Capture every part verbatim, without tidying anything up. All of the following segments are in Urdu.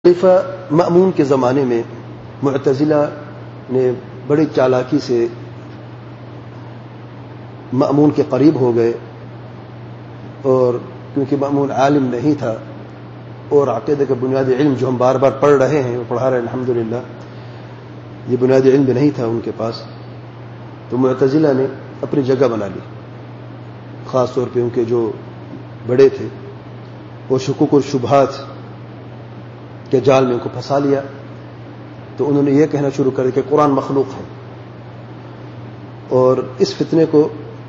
خلیفہ مأمون کے زمانے میں معتزلہ نے بڑی چالاکی سے مأمون کے قریب ہو گئے، اور کیونکہ مأمون عالم نہیں تھا اور عقیدہ کا بنیادی علم جو ہم بار بار پڑھ رہے ہیں وہ پڑھا رہے ہیں الحمدللہ، یہ بنیادی علم بھی نہیں تھا ان کے پاس، تو معتزلہ نے اپنی جگہ بنا لی، خاص طور پہ ان کے جو بڑے تھے وہ شکوک اور شبہات کے جال میں ان کو پھنسا لیا، تو انہوں نے یہ کہنا شروع کر دیا کہ قرآن مخلوق ہے، اور اس فتنے کو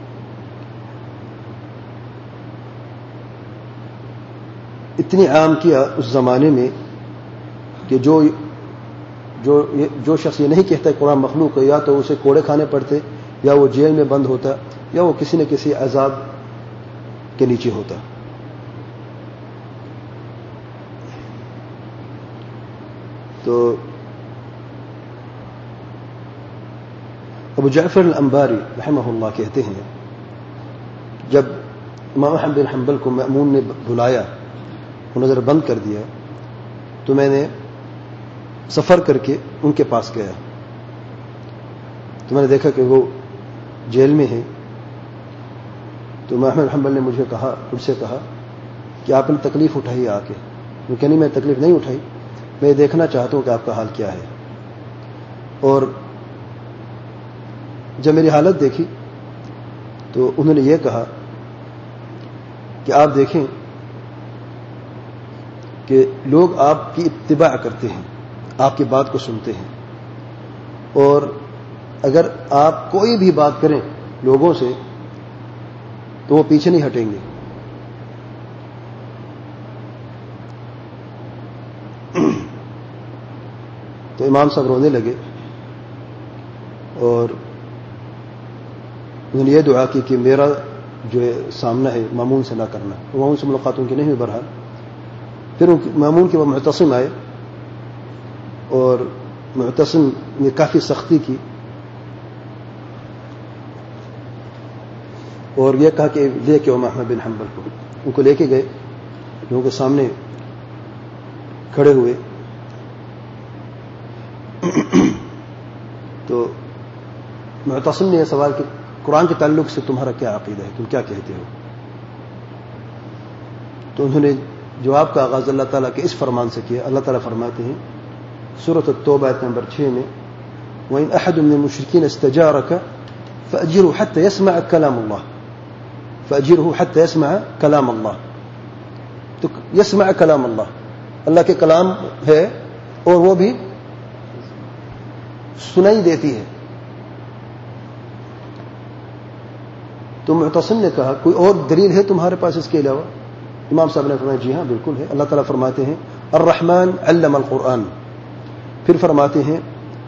اتنی عام کیا اس زمانے میں کہ جو جو جو شخص یہ نہیں کہتا قرآن مخلوق ہے، یا تو اسے کوڑے کھانے پڑتے، یا وہ جیل میں بند ہوتا، یا وہ کسی نہ کسی عذاب کے نیچے ہوتا۔ تو ابو جعفر الانباری رحمہ اللہ کہتے ہیں جب امام احمد بن حنبل کو مأمون نے بلایا، وہ نظر بند کر دیا، تو میں نے سفر کر کے ان کے پاس گیا، تو میں نے دیکھا کہ وہ جیل میں ہیں، تو امام احمد بن حنبل نے مجھے کہا مجھ سے کہا کہ آپ نے تکلیف اٹھائی آ کے، میں کہ نہیں میں تکلیف نہیں اٹھائی، میں دیکھنا چاہتا ہوں کہ آپ کا حال کیا ہے۔ اور جب میری حالت دیکھی تو انہوں نے یہ کہا کہ آپ دیکھیں کہ لوگ آپ کی اتباع کرتے ہیں، آپ کی بات کو سنتے ہیں، اور اگر آپ کوئی بھی بات کریں لوگوں سے تو وہ پیچھے نہیں ہٹیں گے۔ تو امام صاحب رونے لگے اور انہوں نے یہ دعا کی کہ میرا جو سامنا ہے مامون سے نہ کرنا، مامون سے ملاقات ان کی نہیں ہوئی بہرحال۔ پھر مامون کے وہ معتصم آئے اور معتصم نے کافی سختی کی اور یہ کہا کہ لے کے امام احمد بن حنبل کو، ان کو لے کے گئے، لوگوں کے سامنے کھڑے ہوئے، تو معتصم نے یہ سوال کہ قرآن کے تعلق سے تمہارا کیا عقیدہ ہے، تم کیا کہتے ہو؟ تو انہوں نے جواب کا آغاز اللہ تعالیٰ کے اس فرمان سے کیا۔ اللہ تعالیٰ فرماتے ہیں سورۃ التوبہ آیت نمبر چھ میں وَإِنْ أَحَدٌ مِّنَ الْمُشْرِكِينَ اسْتَجَارَكَ فَأَجِرْهُ حَتَّى يَسْمَعَ كَلَامَ اللَّهِ فَأَجِرْهُ حَتَّى يَسْمَعَ كَلَامَ اللَّهِ۔ تو يسمع کلام اللہ، اللہ کے کلام ہے اور وہ بھی سنائی دیتی ہے۔ تو معتصم نے کہا کوئی اور دلیل ہے تمہارے پاس اس کے علاوہ؟ امام صاحب نے فرمایا جی ہاں بالکل ہے، اللہ تعالیٰ فرماتے ہیں الرحمن علم القرآن، پھر فرماتے ہیں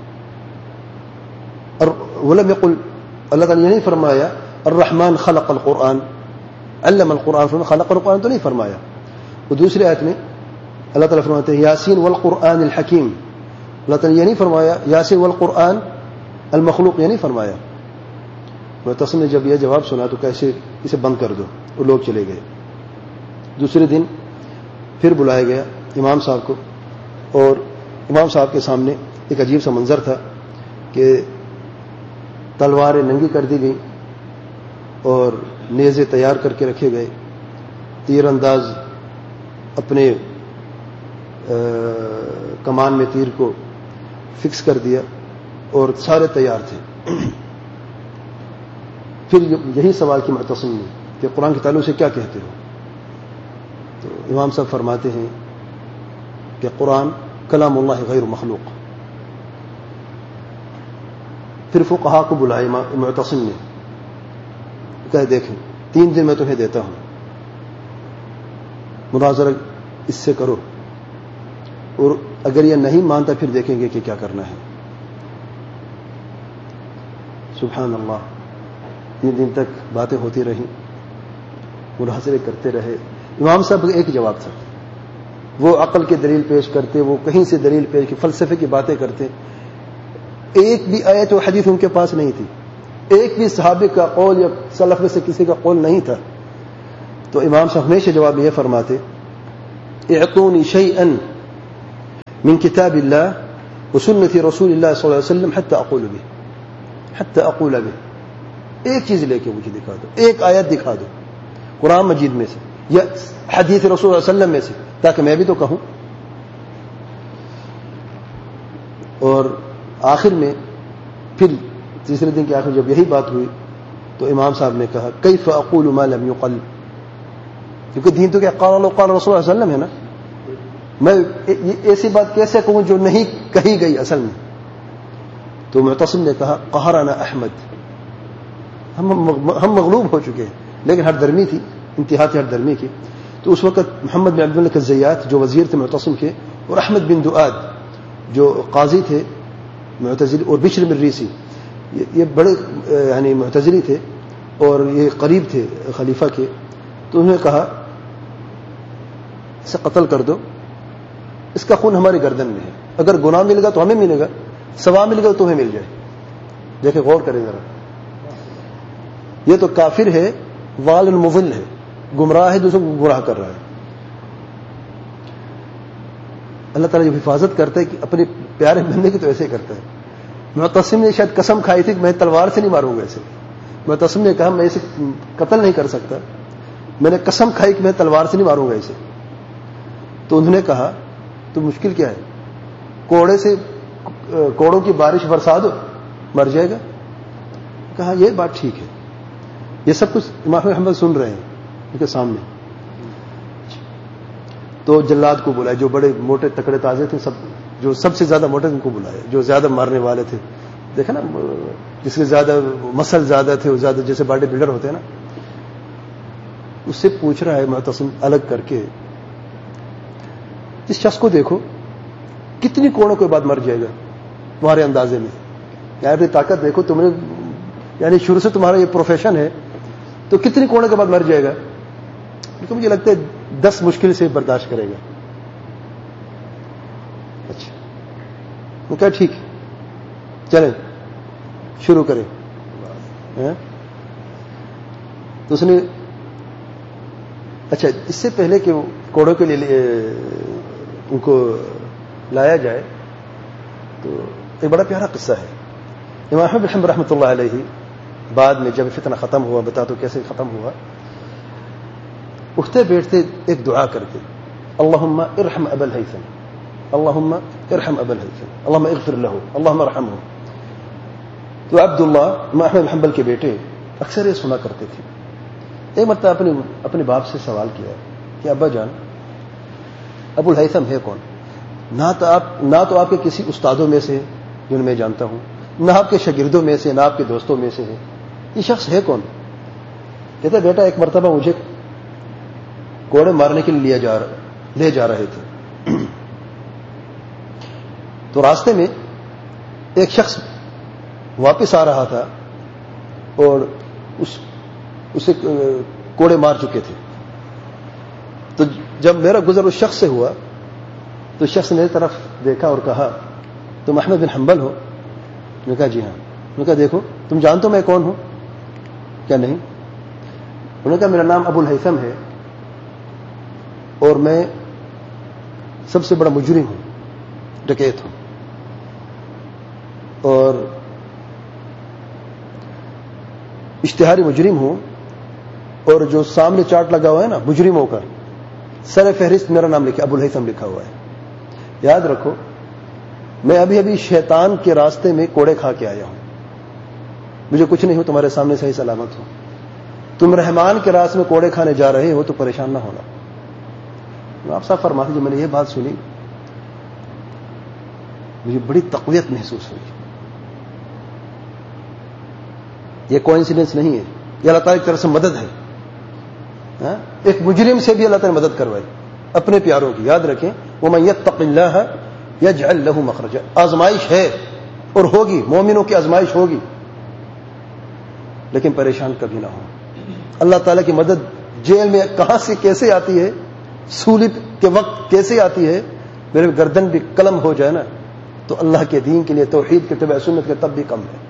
ولم يقل، اللہ تعالیٰ نے نہیں فرمایا الرحمن خلق القرآن، علم القرآن خلق القرآن تو نہیں فرمایا۔ وہ دوسری آیت میں اللہ تعالیٰ فرماتے ہیں یاسین والقرآن الحکیم، اللہ تعالیٰ نے یہ نہیں فرمایا یاسین والقرآن المخلوق، یہ نہیں فرمایا۔ معتصم نے جب یہ جواب سنا تو کیسے اسے بند کر دو، وہ لوگ چلے گئے۔ دوسرے دن پھر بلایا گیا امام صاحب کو، اور امام صاحب کے سامنے ایک عجیب سا منظر تھا کہ تلواریں ننگی کر دی گئیں اور نیزے تیار کر کے رکھے گئے، تیر انداز اپنے کمان میں تیر کو فکس کر دیا اور سارے تیار تھے۔ پھر یہی سوال کی معتصم نے کہ قرآن کے تعلق سے کیا کہتے ہو؟ تو امام صاحب فرماتے ہیں کہ قرآن کلام اللہ غیر مخلوق۔ پھر فقہا کو بلائے معتصم نے، کہہ دیکھیں تین دن میں تمہیں دیتا ہوں، مناظرہ اس سے کرو، اور اگر یہ نہیں مانتا پھر دیکھیں گے کہ کیا کرنا ہے۔ سبحان اللہ، تین دن تک باتیں ہوتی رہیں، مناظرے کرتے رہے۔ امام صاحب کا ایک جواب تھا، وہ عقل کی دلیل پیش کرتے، وہ کہیں سے دلیل پیش کی، فلسفے کی باتیں کرتے، ایک بھی آیت و حدیث ان کے پاس نہیں تھی، ایک بھی صحابی کا قول یا سلف میں سے کسی کا قول نہیں تھا۔ تو امام صاحب ہمیشہ جواب یہ فرماتے اعطونی شیئا من کتاب اللہ وسنت رسول اللہ صلی اللہ علیہ وسلم حتی اقول به حتی اقول به. ایک چیز لے کے مجھے دکھا دو, ایک آیت دکھا دو قرآن مجید میں سے یا حدیث رسول اللہ علیہ وسلم میں سے, تاکہ میں بھی تو کہوں. اور آخر میں پھر تیسرے دن کے آخر جب یہی بات ہوئی تو امام صاحب نے کہا کیف اقول ما لم يقل, کیونکہ دین تو کیا قال اللہ قال رسول اللہ صلی اللہ علیہ وسلم ہے نا, میں ایسی بات کیسے کہوں جو نہیں کہی گئی اصل میں. تو معتصم نے کہا قہرنا احمد, ہم ہم مغلوب ہو چکے ہیں, لیکن ہر درمی تھی, انتہا تھی ہر درمی کی. تو اس وقت محمد بن عبد الملک الزیات جو وزیر تھے معتصم کے, اور احمد بن دؤاد جو قاضی تھے معتزلی, اور بشر بن ریسی یہ بڑے یعنی معتزلی تھے اور یہ قریب تھے خلیفہ کے. تو انہوں نے کہا اسے قتل کر دو, اس کا خون ہماری گردن میں ہے, اگر گناہ ملے گا تو ہمیں ملے گا, ثواب ملے گا تو تمہیں مل جائے. دیکھیں غور کریں ذرا, یہ تو کافر ہے, وال مضل ہے, گمراہ ہے, دوسروں کو گمراہ کر رہا ہے. اللہ تعالیٰ جب حفاظت کرتا ہے کہ اپنے پیارے بندے کی تو ایسے ہی کرتا ہے. معتصم نے شاید قسم کھائی تھی کہ میں تلوار سے نہیں ماروں گا ایسے. معتصم نے کہا میں اسے قتل نہیں کر سکتا, میں نے قسم کھائی کہ میں تلوار سے نہیں ماروں گا اسے. تو انہوں نے کہا تو مشکل کیا ہے, کوڑے سے کوڑوں کی بارش برسا دو, مر جائے گا. کہا یہ بات ٹھیک ہے. یہ سب کچھ امام احمد سن رہے ہیں ان کے سامنے. تو جلاد کو بلایا, جو بڑے موٹے تکڑے تازے تھے, سب جو سب سے زیادہ موٹے ان کو بلایا, جو زیادہ مارنے والے تھے. دیکھا نا, جس کے زیادہ مسل زیادہ تھے, وہ زیادہ جیسے باڈی بلڈر ہوتے ہیں نا. اس سے پوچھ رہا ہے معتصم الگ کر کے, اس شخص کو دیکھو کتنی کوڑوں کے بعد مر جائے گا تمہارے اندازے میں, یعنی اپنی طاقت دیکھو, تم نے یعنی شروع سے تمہارا یہ پروفیشن ہے, تو کتنی کوڑوں کے بعد مر جائے گا. تو مجھے لگتا ہے دس مشکل سے برداشت کرے گا. اچھا, وہ کہا ٹھیک ہے چلیں شروع کریں. تو اس نے اچھا اس سے پہلے کہ کوڑوں کے لیے ان کو لایا جائے تو ایک بڑا پیارا قصہ ہے. امام احمد بن حنبل رحمۃ اللہ علیہ بعد میں جب فتنہ ختم ہوا, بتا دو کیسے ختم ہوا, اٹھتے بیٹھتے ایک دعا کرتے, اللہم ارحم ابا الہیثم, اللہم ارحم ابا الہیثم, اللہم اغفر لہ, اللہم ارحمہ. تو عبداللہ امام احمد بن حنبل کے بیٹے اکثر یہ سنا کرتے تھے. ایک مرتبہ اپنے اپنے باپ سے سوال کیا کہ ابا جان ابو الہیثم ہے کون؟ نہ تو آپ نہ تو آپ کے کسی استادوں میں سے جن میں جانتا ہوں, نہ آپ کے شاگردوں میں سے, نہ آپ کے دوستوں میں سے ہے, یہ شخص ہے کون؟ کہتا بیٹا ایک مرتبہ مجھے کوڑے مارنے کے لیے لیا جا رہا لے جا رہے تھے, تو راستے میں ایک شخص واپس آ رہا تھا اور اس اسے کوڑے مار چکے تھے. تو جب میرا گزر اس شخص سے ہوا تو شخص نے میری طرف دیکھا اور کہا تم احمد بن حنبل ہو؟ میں نے کہا جی ہاں. انہوں نے کہا دیکھو تم جانتے ہو میں کون ہوں؟ کیا نہیں؟ انہوں نے کہا میرا نام ابو الہیثم ہے اور میں سب سے بڑا مجرم ہوں, ڈکیت ہوں, اور اشتہاری مجرم ہوں, اور جو سامنے چارٹ لگا ہوا ہے نا مجرموں کا, سر فہرست میرا نام لکھا, ابو الہیثم لکھا ہوا ہے. یاد رکھو میں ابھی ابھی شیطان کے راستے میں کوڑے کھا کے آیا ہوں, مجھے کچھ نہیں ہو, تمہارے سامنے صحیح سلامت ہو. تم رحمان کے راستے میں کوڑے کھانے جا رہے ہو تو پریشان نہ ہونا. آپ صاحب فرماتے جب میں نے یہ بات سنی مجھے بڑی تقویت محسوس ہوئی. یہ کوئنسیڈنس نہیں ہے, یہ اللہ تعالیٰ کی طرف سے مدد ہے. ایک مجرم سے بھی اللہ تعالیٰ نے مدد کروائی اپنے پیاروں کی. یاد رکھیں وَمَن يَتَّقِ اللَّهَ يَجْعَل لَّهُ مَخْرَجًا. آزمائش ہے اور ہوگی, مومنوں کی آزمائش ہوگی, لیکن پریشان کبھی نہ ہو. اللہ تعالیٰ کی مدد جیل میں کہاں سے کیسے آتی ہے, سولی کے وقت کیسے آتی ہے. میرے گردن بھی قلم ہو جائے نا تو اللہ کے دین کے لیے, توحید کے تبع سنت کے, تب بھی کم ہے.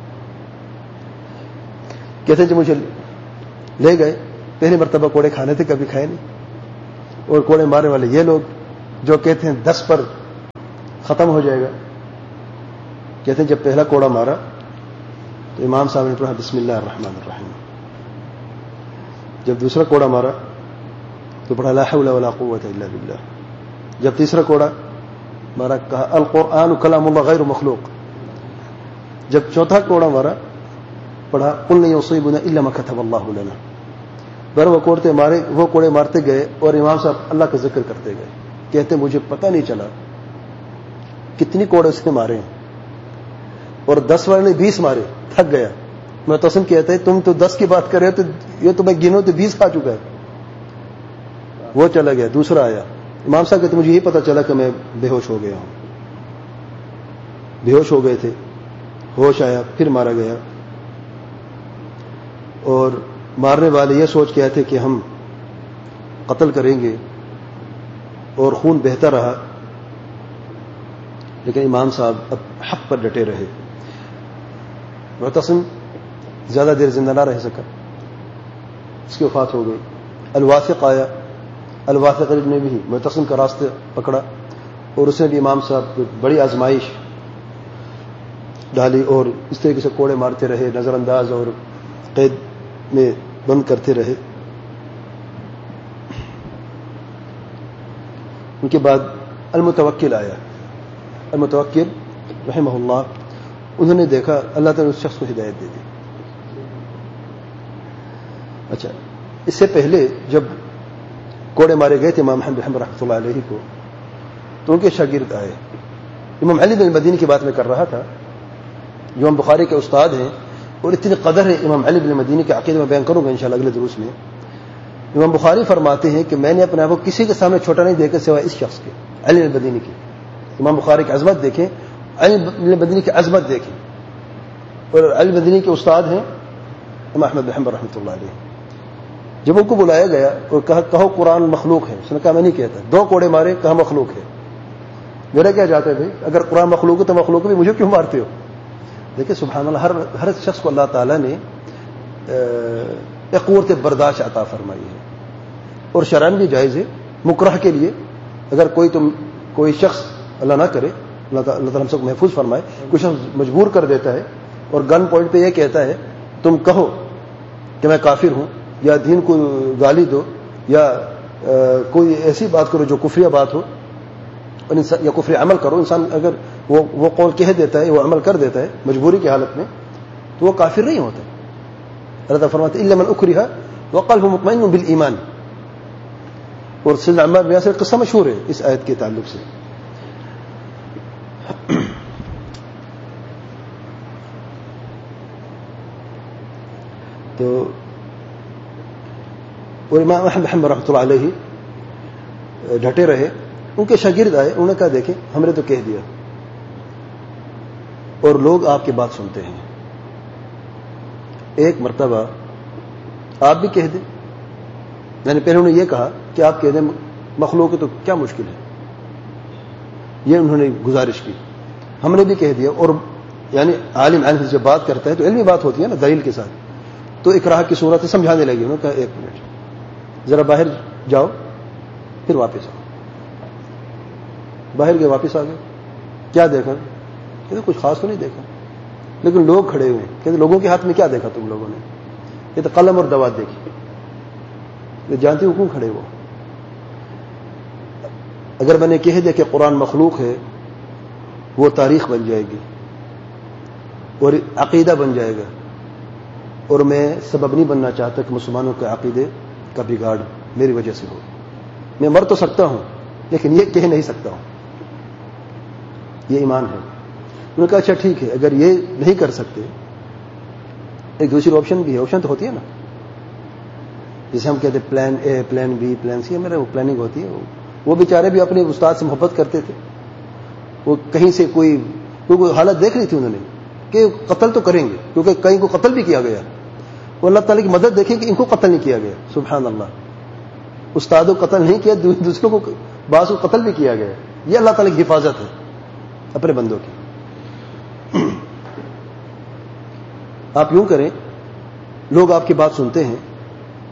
کہتے ہیں جب مجھے لے گئے, پہلی مرتبہ کوڑے کھانے تھے, کبھی کھائے نہیں, اور کوڑے مارنے والے یہ لوگ جو کہتے ہیں دس پر ختم ہو جائے گا. کہتے ہیں جب پہلا کوڑا مارا تو امام صاحب نے پڑھا بسم اللہ الرحمن الرحیم. جب دوسرا کوڑا مارا تو پڑھا لا حول ولا قوت الا باللہ. جب تیسرا کوڑا مارا کہا القرآن کلام اللہ غیر مخلوق. جب چوتھا کوڑا مارا پڑھا قل لن یصیبنا الا ما كتب اللہ لنا. بر وہ کوڑتے مارے وہ کوڑے مارتے گئے اور امام صاحب اللہ کا ذکر کرتے گئے. کہتے مجھے پتہ نہیں چلا کتنی کوڑے اس نے مارے ہیں, اور دس والے نے بیس مارے, تھک گیا. میں توسم کہتا ہے تم تو دس کی بات کر رہے ہو تو یہ تو میں گنوں تو بیس کھا چکا ہے. وہ چلا گیا, دوسرا آیا. امام صاحب کہتے مجھے یہ پتا چلا کہ میں بے ہوش ہو گیا ہوں. بے ہوش ہو گئے تھے, ہوش آیا, پھر مارا گیا. اور مارنے والے یہ سوچ کے آئے تھے کہ ہم قتل کریں گے, اور خون بہتا رہا. لیکن امام صاحب اب حق پر ڈٹے رہے. معتصم زیادہ دیر زندہ نہ رہ سکا, اس کی وفات ہو گئی. الواثق آیا, الواثق نے بھی معتصم کا راستہ پکڑا, اور اس نے بھی امام صاحب کو بڑی آزمائش ڈالی, اور اس طریقے سے کوڑے مارتے رہے, نظر انداز اور قید میں بند کرتے رہے. ان کے بعد المتوکل آیا. المتوکل رحمہ اللہ, انہوں نے دیکھا اللہ تعالیٰ نے اس شخص کو ہدایت دے دی. اچھا, اس سے پہلے جب کوڑے مارے گئے تھے امام احمد رحمۃ اللہ علیہ کو, تو ان کے شاگرد آئے. امام علی بن مدینی کی بات میں کر رہا تھا, جو امام بخاری کے استاد ہیں, اور اتنی قدر ہے امام علی بن مدینی کے عقیدے میں بیان کروں گا انشاءاللہ اگلے دروس میں. امام بخاری فرماتے ہیں کہ میں نے اپنے آپ کو کسی کے سامنے چھوٹا نہیں دیکھا سوائے اس شخص کے, علی بن مدینی کی. امام بخاری کی عظمت دیکھیں, علی بن مدینی کی عظمت دیکھیں, اور علی مدینی کے استاد ہیں امام احمد بن حنبل رحمۃ اللہ علیہ. جب ان کو بلایا گیا اور کہا کہو قرآن مخلوق ہے, اس نے کہا میں نہیں کہتا. دو کوڑے مارے, کہا مخلوق ہے. میرا کیا جاتا ہے بھائی, اگر قرآن مخلوق ہے تو مخلوق بھی مجھے کیوں مارتے ہو. دیکھیں سبحان اللہ, ہر ہر شخص کو اللہ تعالیٰ نے ایک قوت برداشت عطا فرمائی ہے, اور شرعاً بھی جائز ہے مکرہ کے لیے. اگر کوئی تم کوئی شخص اللہ نہ کرے, اللہ تعالیٰ ہم سب کو محفوظ فرمائے, کوئی شخص مجبور کر دیتا ہے اور گن پوائنٹ پہ یہ کہتا ہے تم کہو کہ میں کافر ہوں, یا دین کو گالی دو, یا کوئی ایسی بات کرو جو کفریہ بات ہو, یا کفری عمل کرو. انسان اگر وہ وہ قول کہہ دیتا ہے, وہ عمل کر دیتا ہے مجبوری کی حالت میں, تو وہ کافر نہیں ہوتا. اللہ تعالیٰ فرماتے الا من اکرہ وقلبہ مطمئن بالایمان. اور سیدنا عمار بن یاسر قصہ مشہور ہے اس آیت کے تعلق سے. تو اور امام احمد بن حنبل رحمۃ اللہ علیہ ڈٹے رہے. ان کے شاگرد آئے, انہوں نے کہا دیکھیں ہم نے تو کہہ دیا, اور لوگ آپ کی بات سنتے ہیں, ایک مرتبہ آپ بھی کہہ دیں. میں نے پہلے انہوں نے یہ کہا کہ آپ کہہ دیں مخلوق ہے تو کیا مشکل ہے, یہ انہوں نے گزارش کی. ہم نے بھی کہہ دیا. اور یعنی عالم عالم سے جب بات کرتا ہے تو علمی بات ہوتی ہے نا دلیل کے ساتھ, تو اکراہ کی صورت سمجھانے لگی. انہوں نے کہا ایک منٹ ذرا باہر جاؤ, پھر واپس آؤ. باہر گئے, واپس آ گئے. کیا دیکھا؟ کہتے کچھ خاص تو نہیں دیکھا, لیکن لوگ کھڑے ہوئے. کہتے لوگوں کے ہاتھ میں کیا دیکھا تم لوگوں نے؟ کہتے قلم اور دوات دیکھی. یہ جانتے ہو کیوں کھڑے ہو؟ اگر میں نے کہہ دیا کہ قرآن مخلوق ہے, وہ تاریخ بن جائے گی اور عقیدہ بن جائے گا, اور میں سبب نہیں بننا چاہتا کہ مسلمانوں کے عقیدے کا بگاڑ میری وجہ سے ہو. میں مر تو سکتا ہوں لیکن یہ کہہ نہیں سکتا ہوں, یہ ایمان ہے. انہوں نے کہا اچھا ٹھیک ہے, اگر یہ نہیں کر سکتے ایک دوسری آپشن بھی ہے. آپشن تو ہوتی ہے نا, جیسے ہم کہتے ہیں plan a, plan be, plan سی. میرا وہ پلاننگ ہوتی ہے. وہ بیچارے بھی اپنے استاد سے محبت کرتے تھے. وہ کہیں سے کوئی کوئی حالت دیکھ رہی تھی انہوں نے کہ قتل تو کریں گے, کیونکہ کہیں کو قتل بھی کیا گیا. وہ اللہ تعالیٰ کی مدد دیکھیں کہ ان کو قتل نہیں کیا گیا. سبحان اللہ, استاد کو قتل نہیں کیا, دوسروں کو بعض کو قتل بھی کیا گیا. یہ اللہ تعالیٰ کی حفاظت ہے اپنے بندوں کی. آپ یوں کریں, لوگ آپ کی بات سنتے ہیں,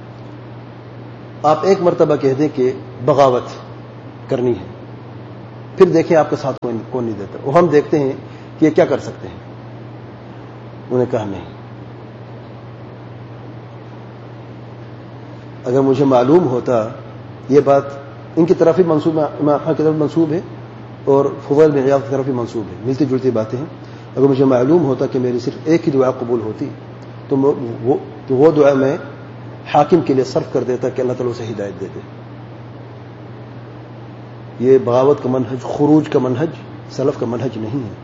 آپ ایک مرتبہ کہہ دیں کہ بغاوت کرنی ہے, پھر دیکھیں آپ کے ساتھ کون نہیں دیتا. وہ ہم دیکھتے ہیں کہ یہ کیا کر سکتے ہیں. انہوں نے کہا نہیں, اگر مجھے معلوم ہوتا یہ بات ان کی طرف ہی منسوب امام احمد کی طرف منسوب ہے اور فضیل بن عیاض کی طرف ہی منسوب ہے, ملتی جلتی باتیں ہیں. اگر مجھے معلوم ہوتا کہ میری صرف ایک ہی دعا قبول ہوتی تو وہ تو وہ دعا میں حاکم کے لیے صرف کر دیتا کہ اللہ تعالیٰ اسے ہدایت دے دے. یہ بغاوت کا منہج, خروج کا منہج سلف کا منہج نہیں ہے.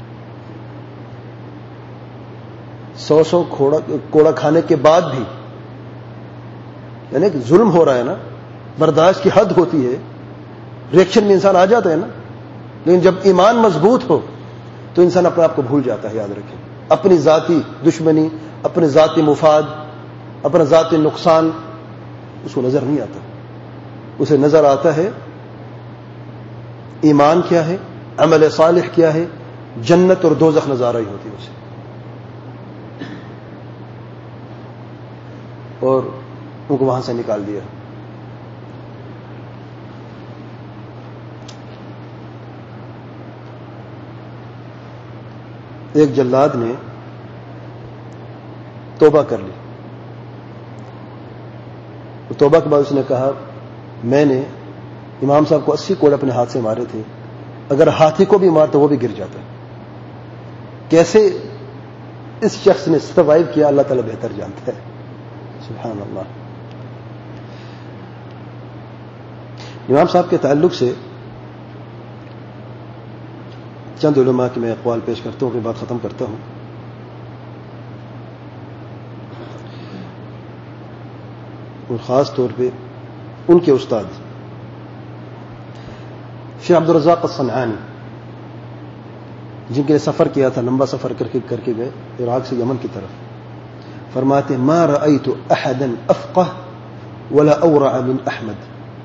سو سو کوڑا کھانے کے بعد بھی, یعنی کہ ظلم ہو رہا ہے نا, برداشت کی حد ہوتی ہے, ریئیکشن میں انسان آ جاتا ہے نا, لیکن جب ایمان مضبوط ہو تو انسان اپنے آپ کو بھول جاتا ہے. یاد رکھیں, اپنی ذاتی دشمنی, اپنے ذاتی مفاد, اپنا ذاتی نقصان اس کو نظر نہیں آتا. اسے نظر آتا ہے ایمان کیا ہے, عمل صالح کیا ہے, جنت اور دوزخ نظر آ رہی ہوتی ہے اسے. اور ان کو وہاں سے نکال دیا. ایک جلاد نے توبہ کر لی. توبہ کے بعد اس نے کہا میں نے امام صاحب کو اسی کوڑے اپنے ہاتھ سے مارے تھے, اگر ہاتھی کو بھی مارتا وہ بھی گر جاتا. کیسے اس شخص نے سروائیو کیا اللہ تعالیٰ بہتر جانتا ہے. سبحان اللہ. امام صاحب کے تعلق سے چند علماء کے میں اقوال پیش کرتا ہوں, اپنی بات ختم کرتا ہوں. اور خاص طور پہ ان کے استاد شیخ عبد الرزاق الصنعانی, جن کے لیے سفر کیا تھا, لمبا سفر کر کے کر کے گئے عراق سے یمن کی طرف. فرماتے ما رأيت احدا افقه ولا اورع من احمد.